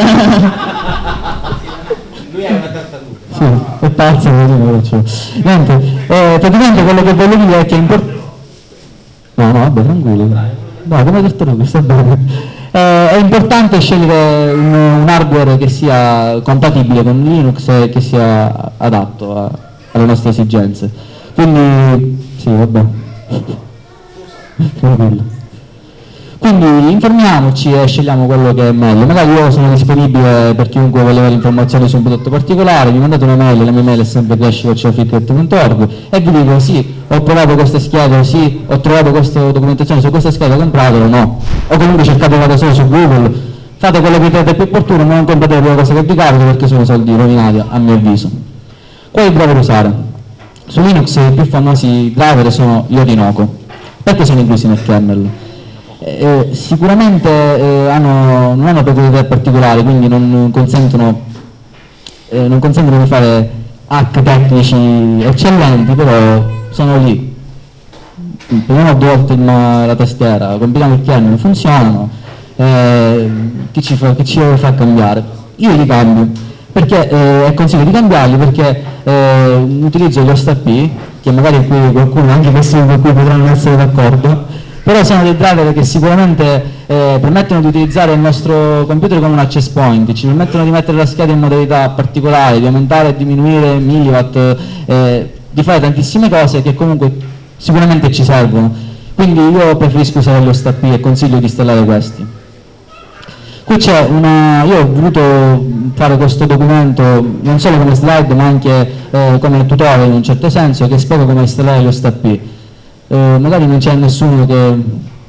Lui è una tartaruga. Sì, è pazzo, niente, eh, praticamente quello che voglio dire è che è importante... No, no, vabbè, tranquillo. No, come tartaruga, sta bene. Eh, è importante scegliere un, un hardware che sia compatibile con Linux e che sia adatto a, alle nostre esigenze. Quindi, sì, vabbè. Tranquillo. Quindi informiamoci e scegliamo quello che è meglio. Magari io sono disponibile per chiunque vuole avere informazioni su un prodotto particolare, vi mandate una mail, la mia mail è sempre crash chiocciola fitbit punto org e vi dico sì, ho provato queste schede, sì, ho trovato questa documentazione su questa scheda, compratelo o no. O comunque cercate solo su Google, fate quello che credete più opportuno, ma non comprate la prima cosa che vi capita perché sono soldi rovinati a mio avviso. Quali driver usare? Su Linux i più famosi driver sono gli Orinoco. Perché sono inclusi nel kernel? Eh, sicuramente eh, hanno, non hanno peculiarità particolari, quindi non consentono, eh, non consentono di fare hack tecnici eccellenti, però sono lì. Prendiamo due volte il, la tastiera, compiliamo il kernel, funzionano, eh, chi, ci fa, chi ci fa cambiare? Io li cambio, perché eh, consiglio di cambiarli perché eh, utilizzo gli O S T P, che magari qui qualcuno, anche questi con cui potranno essere d'accordo, però sono dei driver che sicuramente eh, permettono di utilizzare il nostro computer come un access point, ci permettono di mettere la scheda in modalità particolare, di aumentare e diminuire milliwatt, eh, di fare tantissime cose che comunque sicuramente ci servono. Quindi io preferisco usare gli O S T P e consiglio di installare questi. Qui c'è una... io ho voluto fare questo documento non solo come slide ma anche eh, come tutorial in un certo senso che spiega come installare gli O S T P. Eh, magari non c'è nessuno che,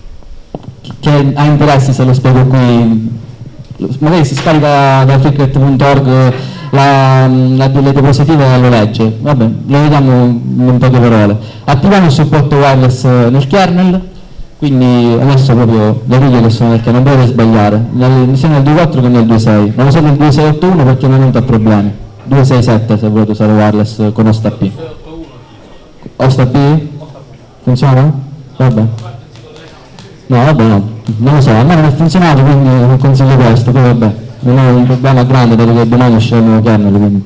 che ha interessi se lo spiego qui, magari si scarica da fitbit punto org la, la, le diapositive e lo legge, vabbè, lo vediamo in poche parole. Attiviamo il supporto wireless nel kernel, quindi adesso proprio le righe che sono nel kernel, non dovete sbagliare, nel, sia nel due punto quattro che nel due punto sei, non usate il due punto sei punto otto uno perché non è venuto a problemi, due punto sei punto sette se volete usare wireless con O S T P. O S T P? Funziona? Vabbè. No, vabbè no, non lo so, a me non è funzionato quindi non consiglio questo, poi vabbè, non è un problema grande dato che domani uscirà il nuovo kernel, quindi...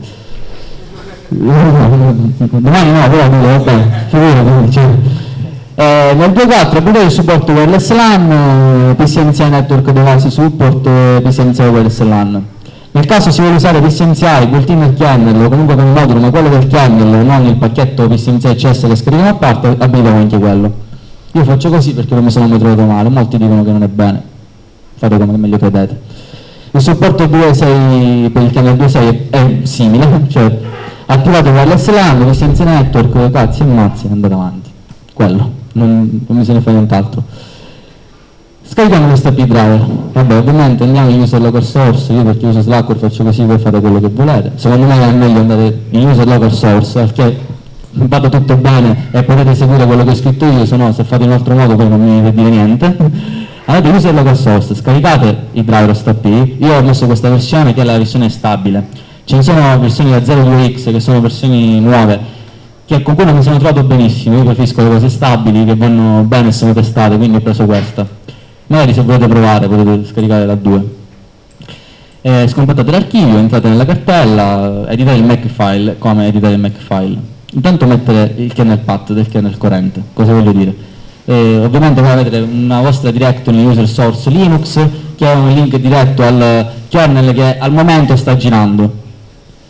domani no, però vabbè, figurati, cioè... Eh, nel due punto quattro abbiamo il supporto wireless LAN, P C M C I Network Device Support e P C M C I Wireless LAN. Nel caso si vuole usare P C M C I, Ultimate Kernel o comunque con il modulo, ma quello del kernel, non il pacchetto P C M C I C S che scarichiamo a parte, abilitiamo anche quello. Io faccio così perché non mi sono mai trovato male, molti dicono che non è bene, fate come meglio credete. Il supporto due punto sei per il kernel due punto sei è, è simile, cioè attivate wireless LAN, P C M C I Network, cazzi e mazzi, andate avanti. Quello, non, non mi se ne fa nient'altro. Scarichiamo questo A P I driver, vabbè ovviamente andiamo in user local source, io perché uso Slackware faccio così, voi fate quello che volete, secondo me è meglio andare in user local source perché vado tutto bene e potete seguire quello che ho scritto io, se no se fate in un altro modo poi non mi deve dire niente. Andate in user local source, scaricate i driver O S T P, io ho messo questa versione che è la versione stabile, ce ne sono versioni da zero due X che sono versioni nuove, che con cui non mi sono trovato benissimo, io preferisco le cose stabili che vanno bene e sono testate, quindi ho preso questa. Magari se volete provare potete scaricare la due. Eh, scompattate l'archivio, entrate nella cartella, editate il Makefile, come editare il Makefile. Intanto mettere il kernel path del kernel corrente, cosa voglio dire? Eh, ovviamente voi avete una vostra directory user source Linux che è un link diretto al kernel che al momento sta girando.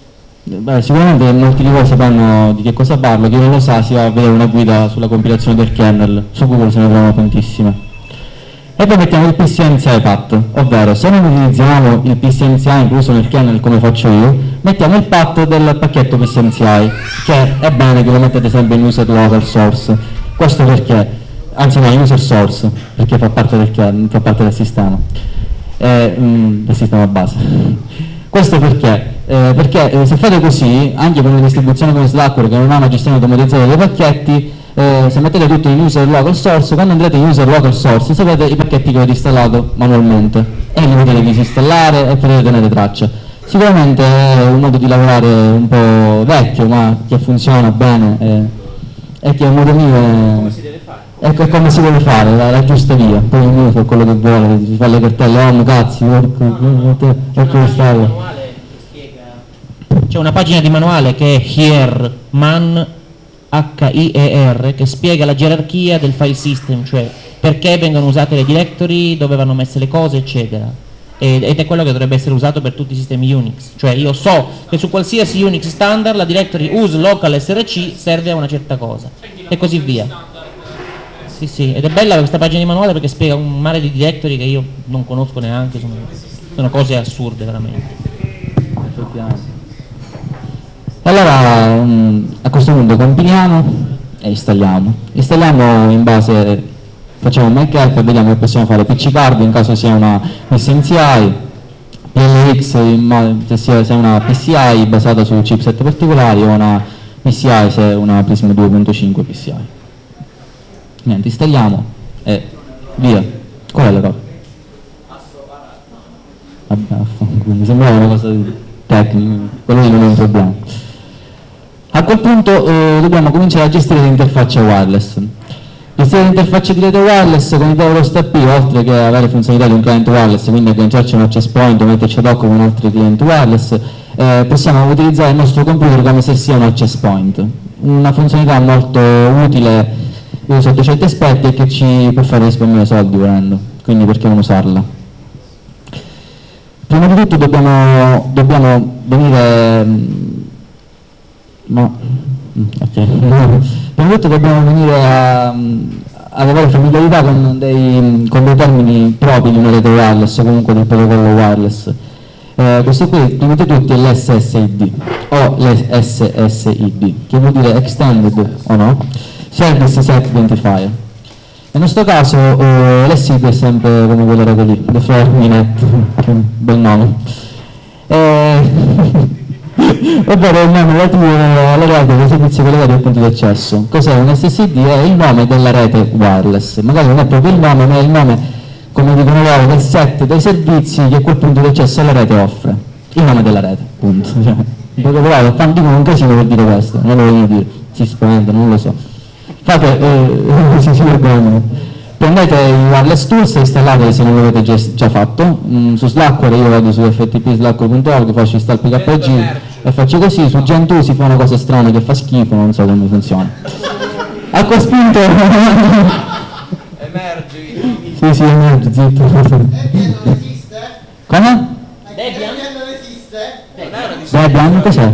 Beh, sicuramente molti di voi sapranno di che cosa parlo, chi non lo sa si va a vedere una guida sulla compilazione del kernel, su Google se ne trovano tantissime. E poi mettiamo il P C M C I path, ovvero se non utilizziamo il P C M C I incluso nel kernel come faccio io, mettiamo il path del pacchetto P C M C I, che è bene che lo mettete sempre in user local source. Questo perché, anzi no, in user source, perché fa parte del kernel, fa parte del sistema, eh, mm, del sistema base. Questo perché? Eh, perché eh, se fate così, anche con una distribuzione come Slackware che non ha una gestione automatizzata dei pacchetti, eh, se mettete tutto in user local source, quando andrete in user local source sapete i pacchetti che avete installato manualmente e li potete disinstallare e potete tenere traccia. Sicuramente è un modo di lavorare un po' vecchio, ma che funziona bene e, e che è un modo mio. Ecco, è come si deve fare, la, la giusta via. Poi ognuno fa quello che vuole, si fa le cartelle, oh cazzi, ecco questa. C'è una pagina di manuale che è Hierman, H I E R, che spiega la gerarchia del file system, cioè perché vengono usate le directory, dove vanno messe le cose, eccetera. Ed è quello che dovrebbe essere usato per tutti i sistemi Unix, cioè io so che su qualsiasi Unix standard la directory use local src serve a una certa cosa e così via. Sì, sì, ed è bella questa pagina di manuale perché spiega un mare di directory che io non conosco neanche, sono, sono cose assurde veramente. Allora um, a questo punto compiliamo e installiamo. Installiamo in base, facciamo un make up e vediamo che possiamo fare P C card in caso sia una P C M C I, P L X se sia, se è una P C I basata su chipset particolari o una P C I se è una Prisma due punto cinque P C I. Niente, installiamo e via. Qual è la roba? Vabbè, mi sembrava una cosa tecnica, quello lì non è un problema. A quel punto eh, dobbiamo cominciare a gestire le interfacce wireless. Gestire le interfacce di rete wireless con il Developer Step P, oltre che avere funzionalità di un client wireless, quindi agganciarci un access point o metterci ad hoc con altri client wireless, eh, possiamo utilizzare il nostro computer come se sia un access point. Una funzionalità molto utile sotto certi aspetti e che ci può fare risparmiare soldi volendo, quindi perché non usarla? Prima di tutto dobbiamo, dobbiamo venire... No. Okay. Prima di tutto dobbiamo venire a, ad avere familiarità con dei, con dei termini propri di una rete wireless o comunque del protocollo wireless. Eh, questo qui, prima di tutti, è l'S S I D o l'S S I D, che vuol dire Extended o no? Service Set Identifier. Nel nostro caso eh, l'S I D è sempre come quella rete lì, The Fortinet, che bel nome. Eh, ovvero il nome relativo alla rete dei servizi collegati al punto di accesso. Cos'è un S S I D? È il nome della rete wireless, magari non è proprio il nome, ma è il nome, come dicono loro, del set dei servizi che quel punto di accesso alla rete offre. Il nome della rete, punto. Cioè, in poche parole, fanno dicono un casino per dire questo, non lo vogliono dire, si spaventano, non lo so. Fate, eh, si si vergognano. Prendete i wireless tools e installateli se non l'avete già, già fatto. Mm, su Slackware io vado su f t p slackware punto org, faccio install P K G e faccio così. Su Gentoo si fa una cosa strana che fa schifo, non so come funziona. A questo punto emergi. sì sì emergi, zitto. Come? Debian non esiste? Debian cos'è?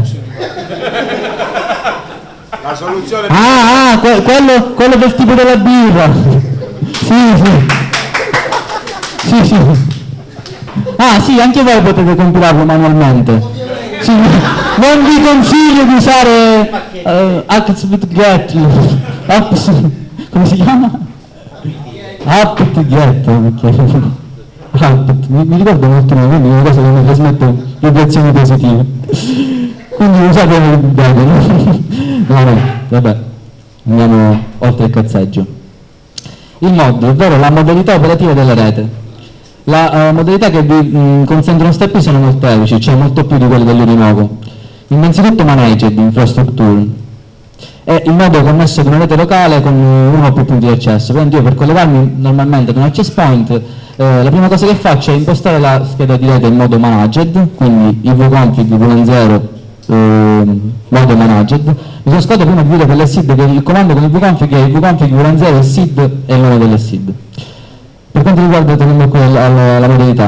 La soluzione Ah, ah que quello, quello del tipo della birra. Sì, sì. Sì, sì. Ah, sì, anche voi potete compilarlo manualmente. Sì, non vi consiglio di usare uh, apt-get. Come si chiama? apt-get. Apt. Mi, mi ricordo molto bene, quindi è una cosa che mi trasmette vibrazioni positive. Quindi usate bene. No, no, vabbè, andiamo oltre il cazzeggio. Il mod, ovvero la modalità operativa della rete. La uh, modalità che vi mh, consentono step sono molteplici, cioè molto più di quelle dell'Udinovo. Innanzitutto Managed Infrastructure. È il nodo connesso ad una rete locale con uno o più punti di accesso. Quindi io per collegarmi normalmente ad un access point, eh, la prima cosa che faccio è impostare la scheda di rete in modo managed, quindi ivconfig V zero eh, modo managed. Mi sono scordato prima di dire per l'S I D che il comando con il vconfig è il vconfig V zero, il S I D è il nome dell'S I D. Per quanto riguarda, torniamo qui alla, alla modalità,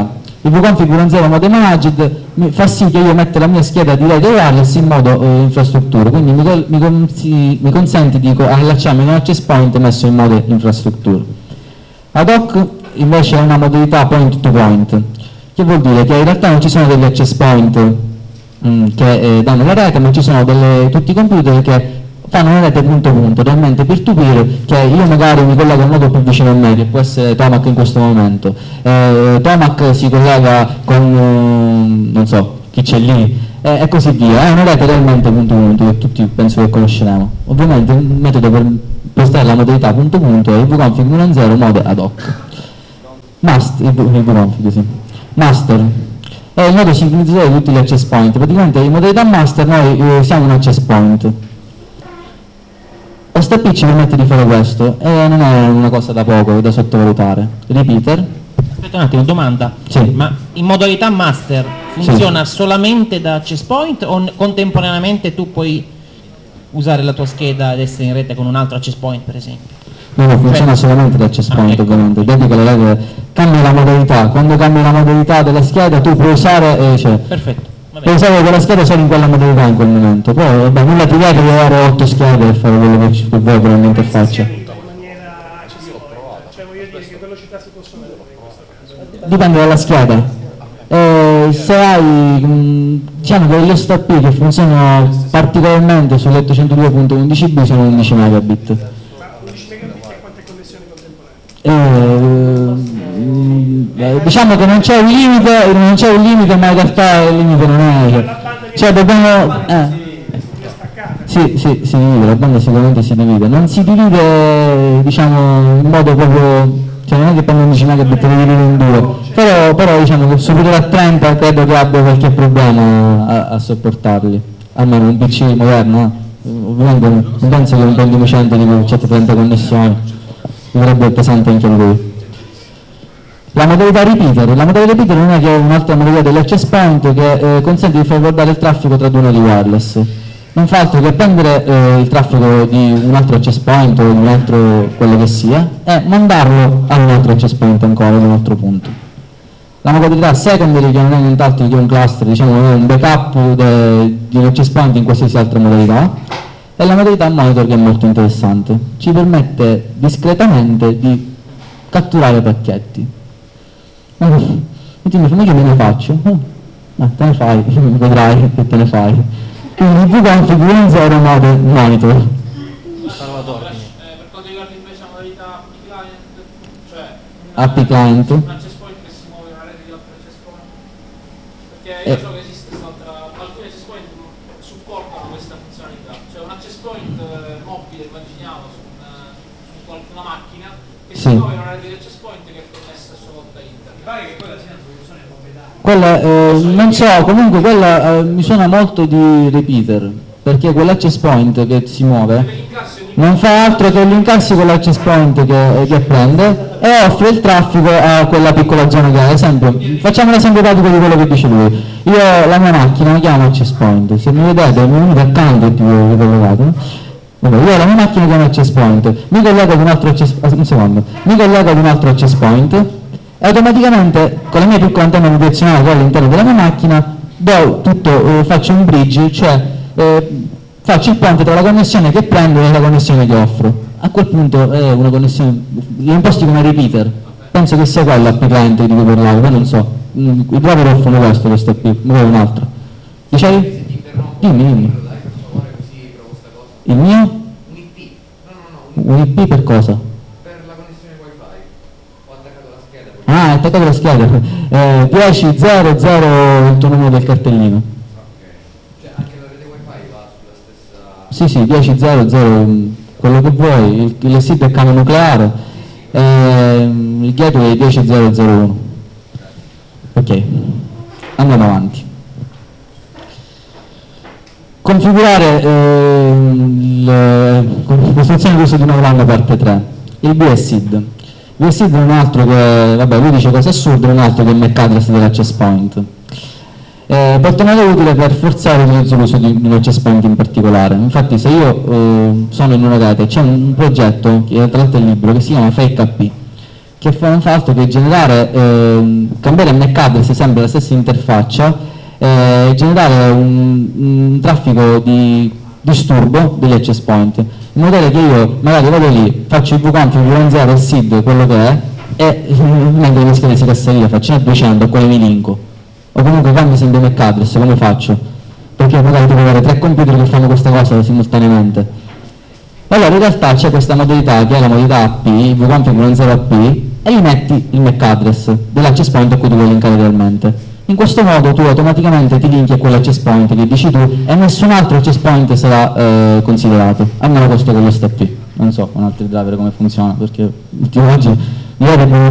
Il vconfig uno zero mode managed mi fa sì che io metta la mia scheda di rete wireless in modo eh, infrastrutture, quindi mi, col, mi, consi, mi consente di allacciarmi un access point messo in modo infrastrutture. Ad hoc invece è una modalità point to point, che vuol dire che in realtà non ci sono degli access point mh, che eh, danno la rete, ma ci sono delle, tutti i computer che fanno una rete punto punto, realmente peer-to-peer, che io magari mi collego a un nodo più vicino a me, che può essere Tomac in questo momento. Eh, Tomac si collega con, eh, non so, chi c'è lì, eh, e così via. È una rete realmente punto punto, che tutti penso che conosceremo. Ovviamente un metodo per postare la modalità punto punto è il vconfig uno zero mode ad hoc. Master, il, il vconfig, sì. Master è il nodo sincronizzatore di tutti gli access point. Praticamente in modalità master noi eh, siamo un access point. O S T P ci permette di fare questo e non è una cosa da poco, da sottovalutare. Repeater. Aspetta un attimo, domanda. Sì. Ma in modalità master funziona sì. solamente da access point o contemporaneamente tu puoi usare la tua scheda ed essere in rete con un altro access point, per esempio? No, no, funziona cioè, solamente da access point, ah, ecco. Ovviamente. Vedi che le rete cambia la modalità. Quando cambia la modalità della scheda tu puoi usare, eh, cioè, perfetto. Puoi usare quella scheda solo in quella modalità in quel momento. Poi vabbè, nulla ti vieta di avere otto schede per fare quello che vuoi per l'interfaccia. Dipende dalla scheda. Eh, se hai mh, diciamo che gli O S T P che funzionano particolarmente sull'ottocentodue punto undici b sono undici megabit. Eh, diciamo che non c'è un limite, non c'è un limite, ma in realtà il limite non è. Cioè, cioè dobbiamo. Eh, sì, sì, si divide, la banda sicuramente si divide. Non si divide diciamo in modo proprio. Cioè non è che prendo undici megabit e li divido in due. Però, però diciamo che superiore a trenta credo che abbia qualche problema a, a sopportarli. Almeno un P C moderno, eh. Ovviamente non penso che un Pentium cento di centotrenta connessioni dovrebbe pesante anche a lui. La modalità repeater, la modalità repeater non è che è un'altra modalità dell'access point che eh, consente di far guardare il traffico tra due nodi wireless. Non fa altro che prendere eh, il traffico di un altro access point o di un altro quello che sia e mandarlo a un altro access point ancora, ad un altro punto. La modalità secondary, che non è nient'altro che un cluster, diciamo è un backup de, di un access point in qualsiasi altra modalità, e la modalità monitor, che è molto interessante, ci permette discretamente di catturare pacchetti. Uh, ti dico, ma che me ne faccio? Uh, ma te ne fai, vedrai che te ne fai. Quindi il vconfig uno zero mode monitor. Eh, per quanto riguarda invece la modalità A P I client, cioè A P I client. un access point che si muove in una rete di altri access point, perché io eh. so che esiste quest'altra, alcuni access point supportano questa funzionalità, cioè un access point eh, mobile, immaginiamo, su una, su una macchina che si sì. muove in una rete di access point che è connessa a sua volta a internet. Mi pare che quella sia una soluzione proprietaria. Quella, eh, non so, comunque quella eh, mi suona molto di repeater, perché quell'access point che si muove non fa altro che linkarsi con l'access point che, che prende e offre il traffico a quella piccola zona che ha. Ad esempio, facciamo l'esempio pratico di quello che dice lui. Io la mia macchina la chiamo access point, se mi vedete mi venite accanto e ti vedo collegato. Vabbè, io la mia macchina chiamo access point, mi collego ad un altro access, un secondo, mi collego ad un altro access point e automaticamente con la mia piccola antenna bidirezionale all'interno della mia macchina do tutto, eh, faccio un bridge, cioè eh, faccio il ponte tra la connessione che prendo e la connessione che offro. A quel punto è una connessione, li imposti come repeater, penso che sia quella A P I client di cui parlavo, poi non so, i driver offrono questo, lo S T P, ma poi un altro. Dicevi? Dimmi, dimmi. Il mio? Un I P. No, no, no. Un I P per cosa? Per la connessione wifi. Ho attaccato la scheda. Ah, hai attaccato la scheda. Eh, dieci zero zero il tuo numero del cartellino. Ok. Cioè anche la rete wifi va sulla stessa. Sì, sì, dieci zero zero, quello che vuoi. Il, il S I D è cavo nucleare. Eh, il gateway è dieci zero zero uno. Ok. Andiamo avanti. Configurare eh, la costruzione d'uso di una LAN parte tre, il B S I D. Il B S I D è un altro che, vabbè, lui dice cose assurde, è un altro che è il M A C address dell'access point. Eh, può tornare utile per forzare l'uso di un access point in particolare. Infatti se io eh, sono in una rete, c'è un, un progetto, che tra l'altro è libero, che si chiama Fake A P, che fa, non fa altro che generare, eh, cambiare M A C address sempre la stessa interfaccia, e eh, generare un, un traffico di disturbo degli access point, in modo tale che io magari vado lì, faccio il vconfig, v zero, il S I D, quello che è, e metto le schede di casseria, faccio duecento, a quale mi linko, o comunque cambio sempre M A C address, come faccio? Perché magari devo avere tre computer che fanno questa cosa simultaneamente. Allora in realtà c'è questa modalità che è la modalità A P, vconfig v zero A P, e gli metti il M A C address dell'access point a cui tu vuoi linkare realmente. In questo modo tu automaticamente ti linki a quell'access point che dici tu e nessun altro access point sarà eh, considerato, almeno questo con lo step P. Non so con altri driver come funziona, perché ultimo oggi ieri abbiamo